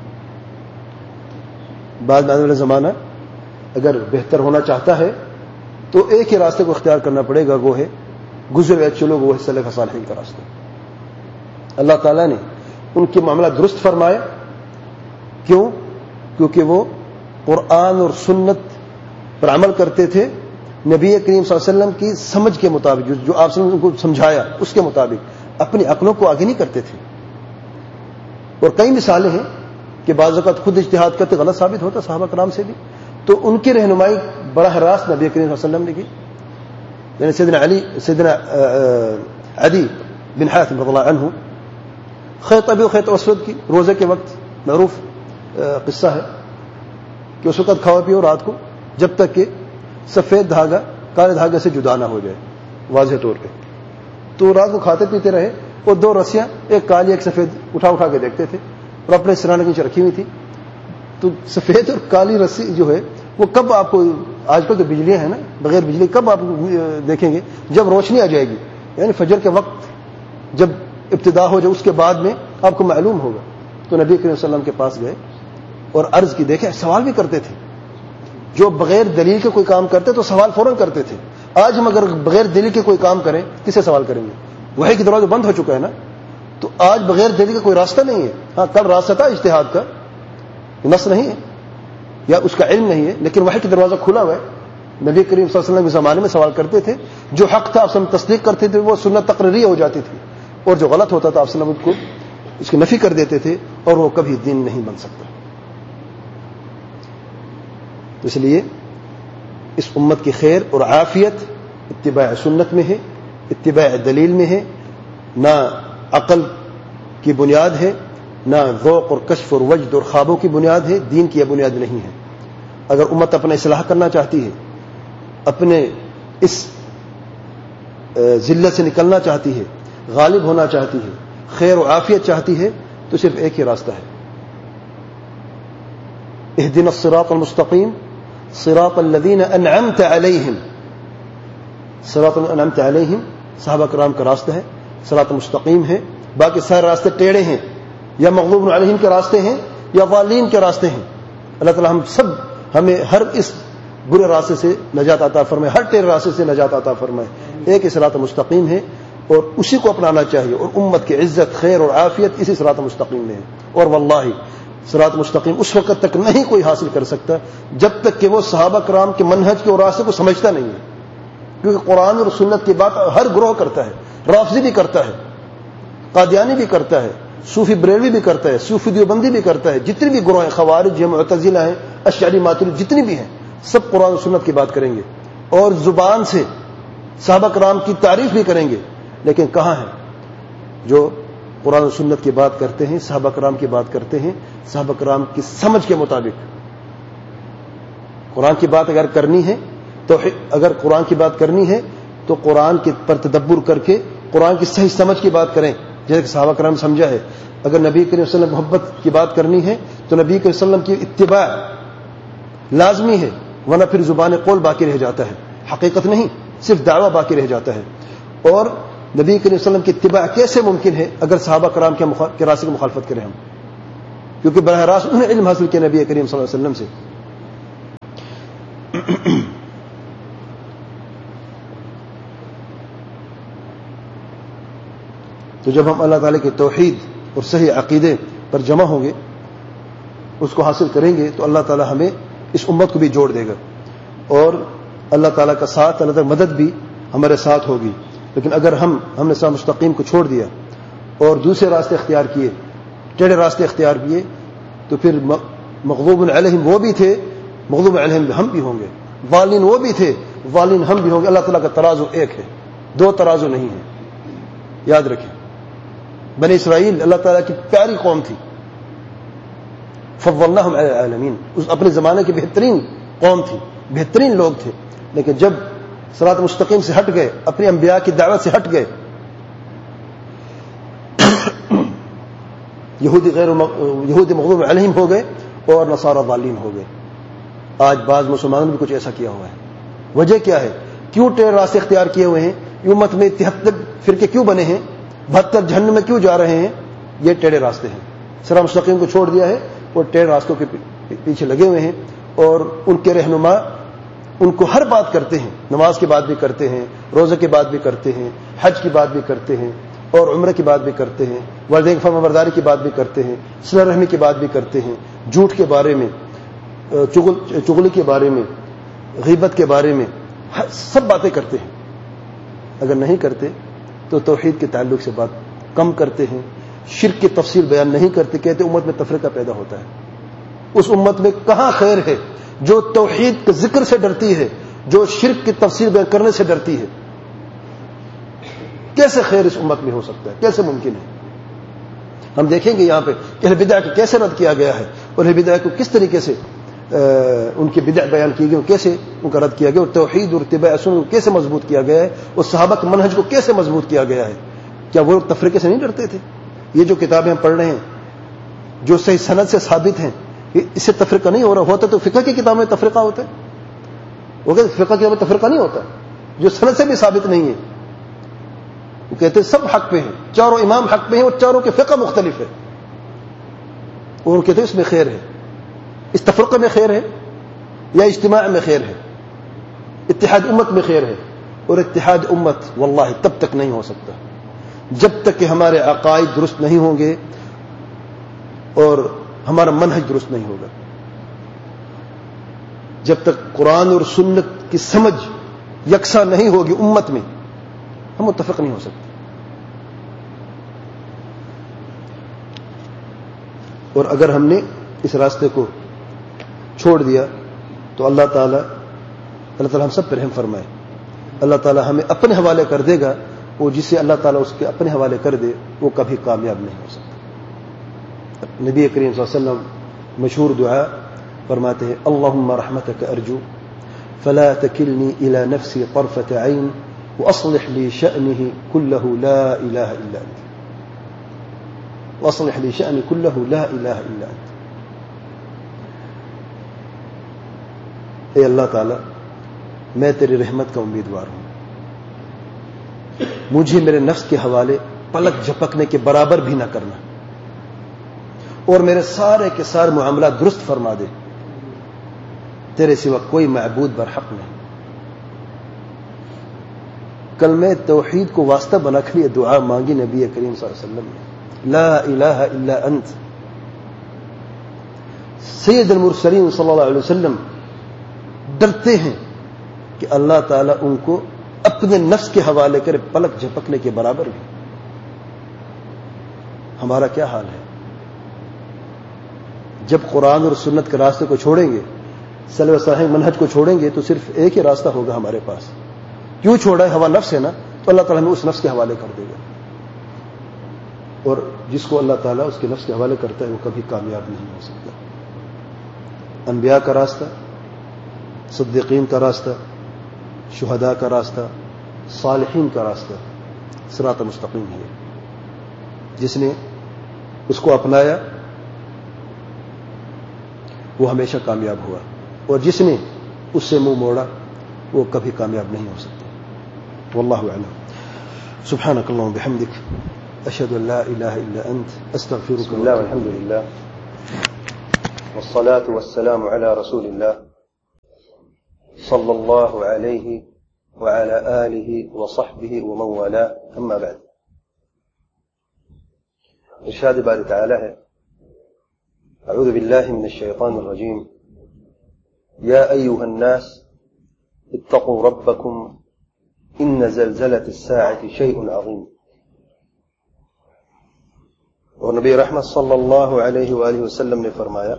بعد میں آنے والا زمانہ اگر بہتر ہونا چاہتا ہے تو ایک ہی راستے کو اختیار کرنا پڑے گا، وہ ہے گزرے ہوئے اچھے لوگ، وہ ہے سلف صالحین کا راستہ. اللہ تعالیٰ نے ان کے معاملہ درست فرمایا. کیوں؟ کیونکہ وہ قرآن اور سنت پر عمل کرتے تھے، نبی کریم صلی اللہ علیہ وسلم کی سمجھ کے مطابق، جو آپ نے ان کو سمجھایا اس کے مطابق، اپنی عقلوں کو آگے نہیں کرتے تھے. اور کئی مثالیں ہیں کہ بعض اوقات خود اجتہاد کرتے غلط ثابت ہوتا صحابہ کرام سے بھی، تو ان کی رہنمائی براہ راست نبی کریم صلی اللہ علیہ وسلم نے کی. یعنی سیدنا علی سیدنا عدی بن حاتم رضی اللہ عنہ خیط ابی و خیط اسود کی روزے کے وقت معروف قصہ ہے کہ اس وقت کھاؤ پیو رات کو جب تک کہ سفید دھاگا کالے دھاگے سے جدا نہ ہو جائے واضح طور پہ. تو رات کو کھاتے پیتے رہے اور دو رسیاں، ایک کالی ایک سفید، اٹھا اٹھا کے دیکھتے تھے اور اپنے سرانے کے نیچے رکھی ہوئی تھی. تو سفید اور کالی رسی جو ہے وہ کب آپ کو، آج کل تو بجلیاں ہیں نا، بغیر بجلی کب آپ دیکھیں گے؟ جب روشنی آ جائے گی، یعنی فجر کے وقت جب ابتدا ہو جائے اس کے بعد میں آپ کو معلوم ہوگا. تو نبی کریم صلی اللہ علیہ وسلم کے پاس گئے اور عرض کی. دیکھیں سوال بھی کرتے تھے، جو بغیر دلیل کے کوئی کام کرتے تو سوال فوراً کرتے تھے. آج ہم اگر بغیر دلیل کے کوئی کام کریں کسے سوال کریں گے؟ وحی کی دروازہ بند ہو چکا ہے نا. تو آج بغیر دلیل کا کوئی راستہ نہیں ہے. ہاں کل راستہ تھا اجتہاد کا، نص نہیں ہے یا اس کا علم نہیں ہے، لیکن وحی کا دروازہ کھلا ہوا ہے. نبی کریم صلی اللہ علیہ وسلم کے زمانے میں سوال کرتے تھے، جو حق تھا آپ سے تصدیق کرتے تھے، وہ سنت تقریری ہو جاتی تھی، اور جو غلط ہوتا تھا آپ سے کو اس کی نفی کر دیتے تھے، اور وہ کبھی دین نہیں بن سکتا. اس لیے اس امت کی خیر اور عافیت اتباع سنت میں ہے، اتباع دلیل میں ہے. نہ عقل کی بنیاد ہے، نہ ذوق اور کشف اور وجد اور خوابوں کی بنیاد ہے. دین کی یہ بنیاد نہیں ہے. اگر امت اپنا اصلاح کرنا چاہتی ہے، اپنے اس ذلت سے نکلنا چاہتی ہے، غالب ہونا چاہتی ہے، خیر و عافیت چاہتی ہے، تو صرف ایک ہی راستہ ہے. اهدنا الصراط المستقیم صراط الذین انعمت علیہم. صراط انعمت علیہم صحابہ کرام کا راستہ ہے، صراط مستقیم ہے. باقی سارے راستے ٹیڑھے ہیں، یا مغضوب علیہم کے راستے ہیں یا ضالین کے راستے ہیں. اللہ تعالی ہم سب ہمیں ہر اس برے راستے سے نجات عطا فرمائے، ہر ٹیڑھے راستے سے نجات عطا فرمائے. ایک ہی صراط مستقیم ہے اور اسی کو اپنانا چاہیے. اور امت کی عزت، خیر اور عافیت اسی صراط مستقیم میں ہے. اور واللہ صراط مستقیم اس وقت تک نہیں کوئی حاصل کر سکتا جب تک کہ وہ صحابہ کرام کے منہج کے اور راستے کو سمجھتا نہیں ہے. کیونکہ قرآن اور سنت کی بات ہر گروہ کرتا ہے. رافضی بھی کرتا ہے، قادیانی بھی کرتا ہے، صوفی بریلوی بھی کرتا ہے، صوفی دیوبندی بھی کرتا ہے. جتنی بھی گروہ ہیں، خوارج ہیں، معتزلہ ہیں، اشعری ماتریدی، جتنی بھی ہیں، سب قرآن اور سنت کی بات کریں گے اور زبان سے صحابہ کرام کی تعریف بھی کریں گے. لیکن کہاں ہیں جو قرآن و سنت کی بات کرتے ہیں، صحابہ کرام کی بات کرتے ہیں، صحابہ کرام کی سمجھ کے مطابق؟ قرآن کی بات اگر کرنی ہے تو اگر قرآن کی بات کرنی ہے تو قرآن کے پر تدبر کر کے قرآن کی صحیح سمجھ کی بات کریں، جیسے کہ صحابہ کرام سمجھا ہے. اگر نبی کریم صلی اللہ علیہ وسلم محبت کی بات کرنی ہے تو نبی کریم صلی اللہ علیہ وسلم کی اتباع لازمی ہے، ورنہ پھر زبان قول باقی رہ جاتا ہے، حقیقت نہیں، صرف دعویٰ باقی رہ جاتا ہے. اور نبی کریم صلی اللہ علیہ وسلم کی اتباع کیسے ممکن ہے اگر صحابہ کرام کے راستے کی مخالفت کریں ہم؟ کیونکہ براہ راست انہوں نے علم حاصل کیا نبی کریم صلی اللہ علیہ وسلم سے. تو جب ہم اللہ تعالیٰ کی توحید اور صحیح عقیدے پر جمع ہوں گے، اس کو حاصل کریں گے، تو اللہ تعالیٰ ہمیں اس امت کو بھی جوڑ دے گا، اور اللہ تعالیٰ کا ساتھ، اللہ تعالیٰ مدد بھی ہمارے ساتھ ہوگی۔ لیکن اگر ہم ہم نے صراط مستقیم کو چھوڑ دیا اور دوسرے راستے اختیار کیے، ٹیڑھے راستے اختیار کیے، تو پھر مغضوب علیہم وہ بھی تھے، مغضوب علیہم ہم بھی ہوں گے، ضالین وہ بھی تھے، ضالین ہم بھی ہوں گے۔ اللہ تعالیٰ کا ترازو ایک ہے، دو ترازو نہیں ہے، یاد رکھیں۔ بنی اسرائیل اللہ تعالیٰ کی پیاری قوم تھی، فضلناہم علی العالمین، اس اپنے زمانے کی بہترین قوم تھی، بہترین لوگ تھے، لیکن جب صراط مستقیم سے ہٹ گئے، اپنے انبیاء کی دعوت سے ہٹ گئے، یہودی غیر یہودی مغضوب علیہم ہو گئے اور نصارى ضالین ہو گئے۔ آج بعض مسلمانوں نے بھی کچھ ایسا کیا ہوا ہے۔ وجہ کیا ہے؟ کیوں ٹیڑھے راستے اختیار کیے ہوئے ہیں؟ امت میں تہتر فرقے کیوں بنے ہیں؟ بہتر جہنم میں کیوں جا رہے ہیں؟ یہ ٹیڑھے راستے ہیں۔ صراط مستقیم کو چھوڑ دیا ہے اور ٹیڑھے راستوں کے پیچھے لگے ہوئے ہیں، اور ان کے رہنما ان کو ہر بات کرتے ہیں، نماز کی بات بھی کرتے ہیں، روزے کی بات بھی کرتے ہیں، حج کی بات بھی کرتے ہیں، اور عمرہ کی بات بھی کرتے ہیں، والدین کی فرمانبرداری کی بات بھی کرتے ہیں، صلہ رحمی کی بات بھی کرتے ہیں، جھوٹ کے بارے میں، چغل چغلی کے بارے میں، غیبت کے بارے میں، سب باتیں کرتے ہیں۔ اگر نہیں کرتے تو توحید کے تعلق سے بات کم کرتے ہیں، شرک کی تفصیل بیان نہیں کرتے، کہتے امت میں تفرقہ پیدا ہوتا ہے۔ اس امت میں کہاں خیر ہے جو توحید کے ذکر سے ڈرتی ہے، جو شرک کی تفصیل بیان کرنے سے ڈرتی ہے؟ کیسے خیر اس امت میں ہو سکتا ہے؟ کیسے ممکن ہے؟ ہم دیکھیں گے یہاں پہ اہل بدع کو کیسے رد کیا گیا ہے، اور اہل بدع کو کس طریقے سے ان کی بدع بیان کی گئی، کیسے ان کا رد کیا گیا، اور توحید اور اتباع سنت کو کیسے مضبوط کیا گیا ہے، اور صحابہ کے منہج کو کیسے مضبوط کیا گیا ہے۔ کیا وہ لوگ تفریقے سے نہیں ڈرتے تھے؟ یہ جو کتابیں ہم پڑھ رہے ہیں، جو صحیح سند سے ثابت ہیں، اس سے تفریقہ نہیں ہو رہا ہوتا تو فقہ کی کتابوں میں تفریقہ ہوتا ہے؟ وہ کہتے فقہ کی کتابوں میں تفریقہ نہیں ہوتا جو سند سے بھی ثابت نہیں ہے۔ وہ کہتے ہیں سب حق پہ ہیں، چاروں امام حق پہ ہیں، اور چاروں کے فقہ مختلف ہے، اور وہ کہتے ہیں اس میں خیر ہے۔ اس تفرقے میں خیر ہے یا اجتماع میں خیر ہے؟ اتحاد امت میں خیر ہے، اور اتحاد امت واللہ تب تک نہیں ہو سکتا جب تک کہ ہمارے عقائد درست نہیں ہوں گے اور ہمارا منہج درست نہیں ہوگا۔ جب تک قرآن اور سنت کی سمجھ یکساں نہیں ہوگی امت میں، ہم متفق نہیں ہو سکتے۔ اور اگر ہم نے اس راستے کو چھوڑ دیا تو اللہ تعالیٰ اللہ تعالیٰ ہم سب پر رحم فرمائے، اللہ تعالیٰ ہمیں اپنے حوالے کر دے گا، اور جسے اللہ تعالیٰ اس کے اپنے حوالے کر دے وہ کبھی کامیاب نہیں ہو سکتا۔ نبی کریم صلی اللہ علیہ وسلم مشہور دعا فرماتے ہیں، اللہم رحمتک ارجو فلا تکلنی الی نفسی طرفۃ عین واصلح لی شأنہ کلہ لا الہ الا انت، واصلح لی شأنی کلہ لا الہ الا انت۔ اے اللہ تعالیٰ، میں تیری رحمت کا امیدوار ہوں، مجھے میرے نفس کے حوالے پلک جھپکنے کے برابر بھی نہ کرنا، اور میرے سارے کے سارے معاملات درست فرما دے، تیرے سوا کوئی معبود برحق نہیں۔ کل میں توحید کو واسطہ بنا کر یہ دعا مانگی نبی کریم صلی اللہ علیہ وسلم نے، لا الہ الا انت۔ سید المرسلین صلی اللہ علیہ وسلم ڈرتے ہیں کہ اللہ تعالیٰ ان کو اپنے نفس کے حوالے کرے پلک جھپکنے کے برابر بھی۔ ہمارا کیا حال ہے؟ جب قرآن اور سنت کے راستے کو چھوڑیں گے، سلف صالح منہج کو چھوڑیں گے، تو صرف ایک ہی راستہ ہوگا ہمارے پاس۔ کیوں چھوڑا ہے؟ ہوا نفس ہے نا، تو اللہ تعالیٰ ہمیں اس نفس کے حوالے کر دے گا، اور جس کو اللہ تعالیٰ اس کے نفس کے حوالے کرتا ہے وہ کبھی کامیاب نہیں ہو سکتا۔ انبیاء کا راستہ، صدیقین کا راستہ، شہداء کا راستہ، صالحین کا راستہ صراط مستقیم ہے۔ جس نے اس کو اپنایا وہ ہمیشہ کامیاب ہوا، اور جس نے اس سے منہ موڑا وہ کبھی کامیاب نہیں ہو سکتا۔ واللہ اعلم۔ سبحانک اللہم بحمدک، اشہد ان لا الہ الا انت، استغفرک۔ بسم اللہ والحمد للہ والصلاة والسلام علی رسول اللہ صلى الله عليه وعلى آله وصحبه ومن والاه أما بعد. إرشاد باري تعالى: أعوذ بالله من الشيطان الرجيم. يا أيها الناس اتقوا ربكم إن زلزلة الساعة شيء عظيم. اور نبی رحمت صلی اللہ علیہ وآلہ وسلم نے فرمایا: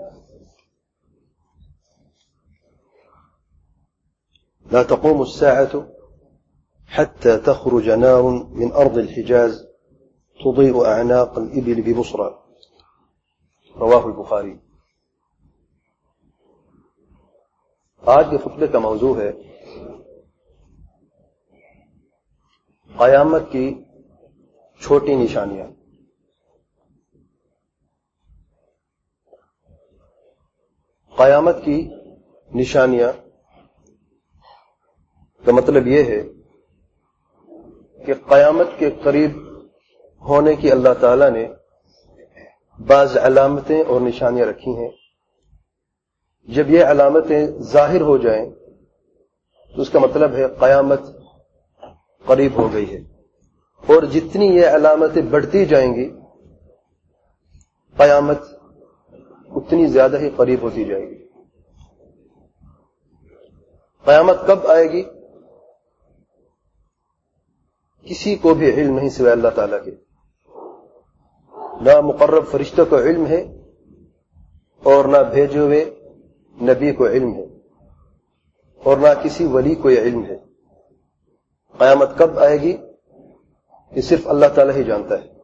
لا تقوم الساعة حتى تخرج نار من أرض الحجاز تضيء أعناق الإبل ببصرى. رواہ البخاری. آج کے خطبے کا موضوع ہے قیامت کی چھوٹی نشانیاں. قیامت کی نشانیاں کا مطلب یہ ہے کہ قیامت کے قریب ہونے کی اللہ تعالی نے بعض علامتیں اور نشانیاں رکھی ہیں. جب یہ علامتیں ظاہر ہو جائیں تو اس کا مطلب ہے قیامت قریب ہو گئی ہے، اور جتنی یہ علامتیں بڑھتی جائیں گی قیامت اتنی زیادہ ہی قریب ہوتی جائے گی. قیامت کب آئے گی کسی کو بھی علم نہیں سوائے اللہ تعالیٰ کے. نہ مقرب فرشتوں کو علم ہے اور نہ بھیجے ہوئے نبی کو علم ہے اور نہ کسی ولی کو یہ علم ہے. قیامت کب آئے گی یہ صرف اللہ تعالیٰ ہی جانتا ہے.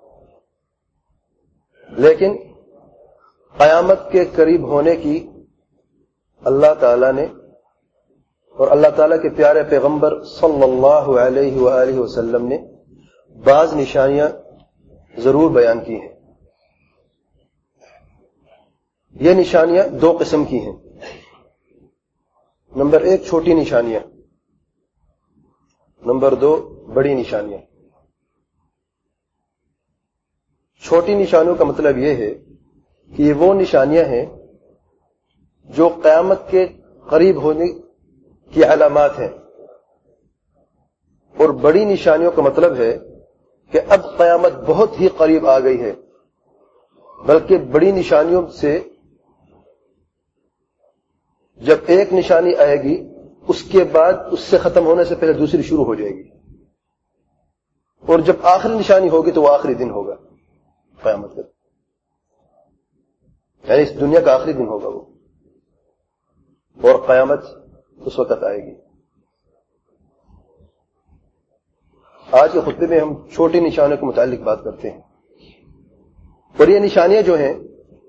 لیکن قیامت کے قریب ہونے کی اللہ تعالیٰ نے اور اللہ تعالیٰ کے پیارے پیغمبر صلی اللہ علیہ وآلہ وسلم نے بعض نشانیاں ضرور بیان کی ہیں. یہ نشانیاں دو قسم کی ہیں. نمبر ایک چھوٹی نشانیاں، نمبر دو بڑی نشانیاں. چھوٹی نشانیوں کا مطلب یہ ہے کہ یہ وہ نشانیاں ہیں جو قیامت کے قریب ہونے کی علامات ہیں، اور بڑی نشانیوں کا مطلب ہے کہ اب قیامت بہت ہی قریب آ گئی ہے، بلکہ بڑی نشانیوں سے جب ایک نشانی آئے گی اس کے بعد اس سے ختم ہونے سے پہلے دوسری شروع ہو جائے گی، اور جب آخری نشانی ہوگی تو وہ آخری دن ہوگا قیامت کا، یعنی اس دنیا کا آخری دن ہوگا وہ، اور قیامت اس وقت آئے گی. آج کے خطبے میں ہم چھوٹی نشانیوں کے متعلق بات کرتے ہیں. اور یہ نشانیاں جو ہیں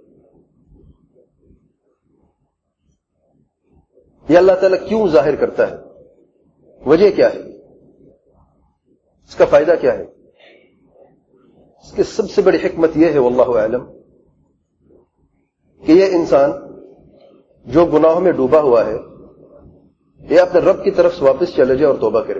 یہ اللہ تعالیٰ کیوں ظاہر کرتا ہے، وجہ کیا ہے، اس کا فائدہ کیا ہے؟ اس کی سب سے بڑی حکمت یہ ہے واللہ اعلم کہ یہ انسان جو گناہوں میں ڈوبا ہوا ہے یہ اپنے رب کی طرف سے واپس چلے جائے اور توبہ کرے.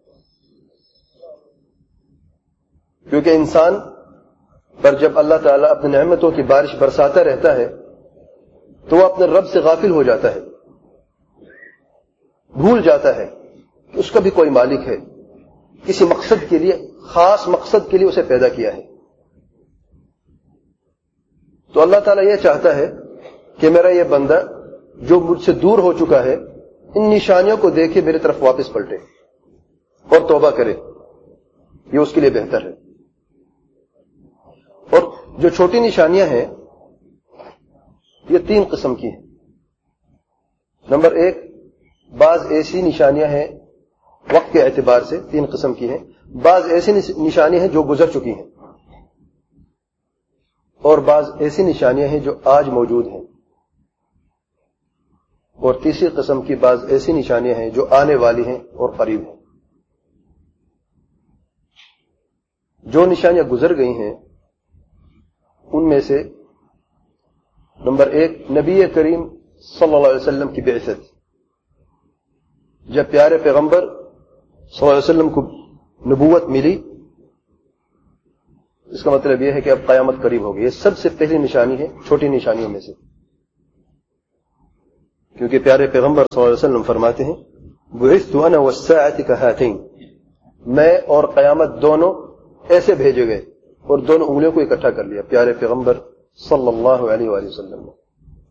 کیونکہ انسان پر جب اللہ تعالیٰ اپنی نعمتوں کی بارش برساتا رہتا ہے تو وہ اپنے رب سے غافل ہو جاتا ہے، بھول جاتا ہے کہ اس کا بھی کوئی مالک ہے، کسی مقصد کے لیے، خاص مقصد کے لیے اسے پیدا کیا ہے. تو اللہ تعالیٰ یہ چاہتا ہے کہ میرا یہ بندہ جو مجھ سے دور ہو چکا ہے ان نشانیوں کو دیکھے میری طرف واپس پلٹے اور توبہ کرے، یہ اس کے لیے بہتر ہے. اور جو چھوٹی نشانیاں ہیں یہ تین قسم کی ہیں. نمبر ایک، بعض ایسی نشانیاں ہیں وقت کے اعتبار سے تین قسم کی ہیں. بعض ایسی نشانیاں ہیں جو گزر چکی ہیں، اور بعض ایسی نشانیاں ہیں جو آج موجود ہیں، اور تیسری قسم کی بعض ایسی نشانیاں ہیں جو آنے والی ہیں اور قریب ہیں. جو نشانیاں گزر گئی ہیں ان میں سے نمبر ایک، نبی کریم صلی اللہ علیہ وسلم کی بعثت. جب پیارے پیغمبر صلی اللہ علیہ وسلم کو نبوت ملی اس کا مطلب یہ ہے کہ اب قیامت قریب ہوگی. یہ سب سے پہلی نشانی ہے چھوٹی نشانیوں میں سے. کیونکہ پیارے پیغمبر صلی اللہ علیہ وسلم فرماتے ہیں بعثت انا والساعة كهاتين، میں اور قیامت دونوں ایسے بھیجے گئے، اور دونوں انگلیوں کو اکٹھا کر لیا پیارے پیغمبر صلی اللہ علیہ وآلہ وسلم نے.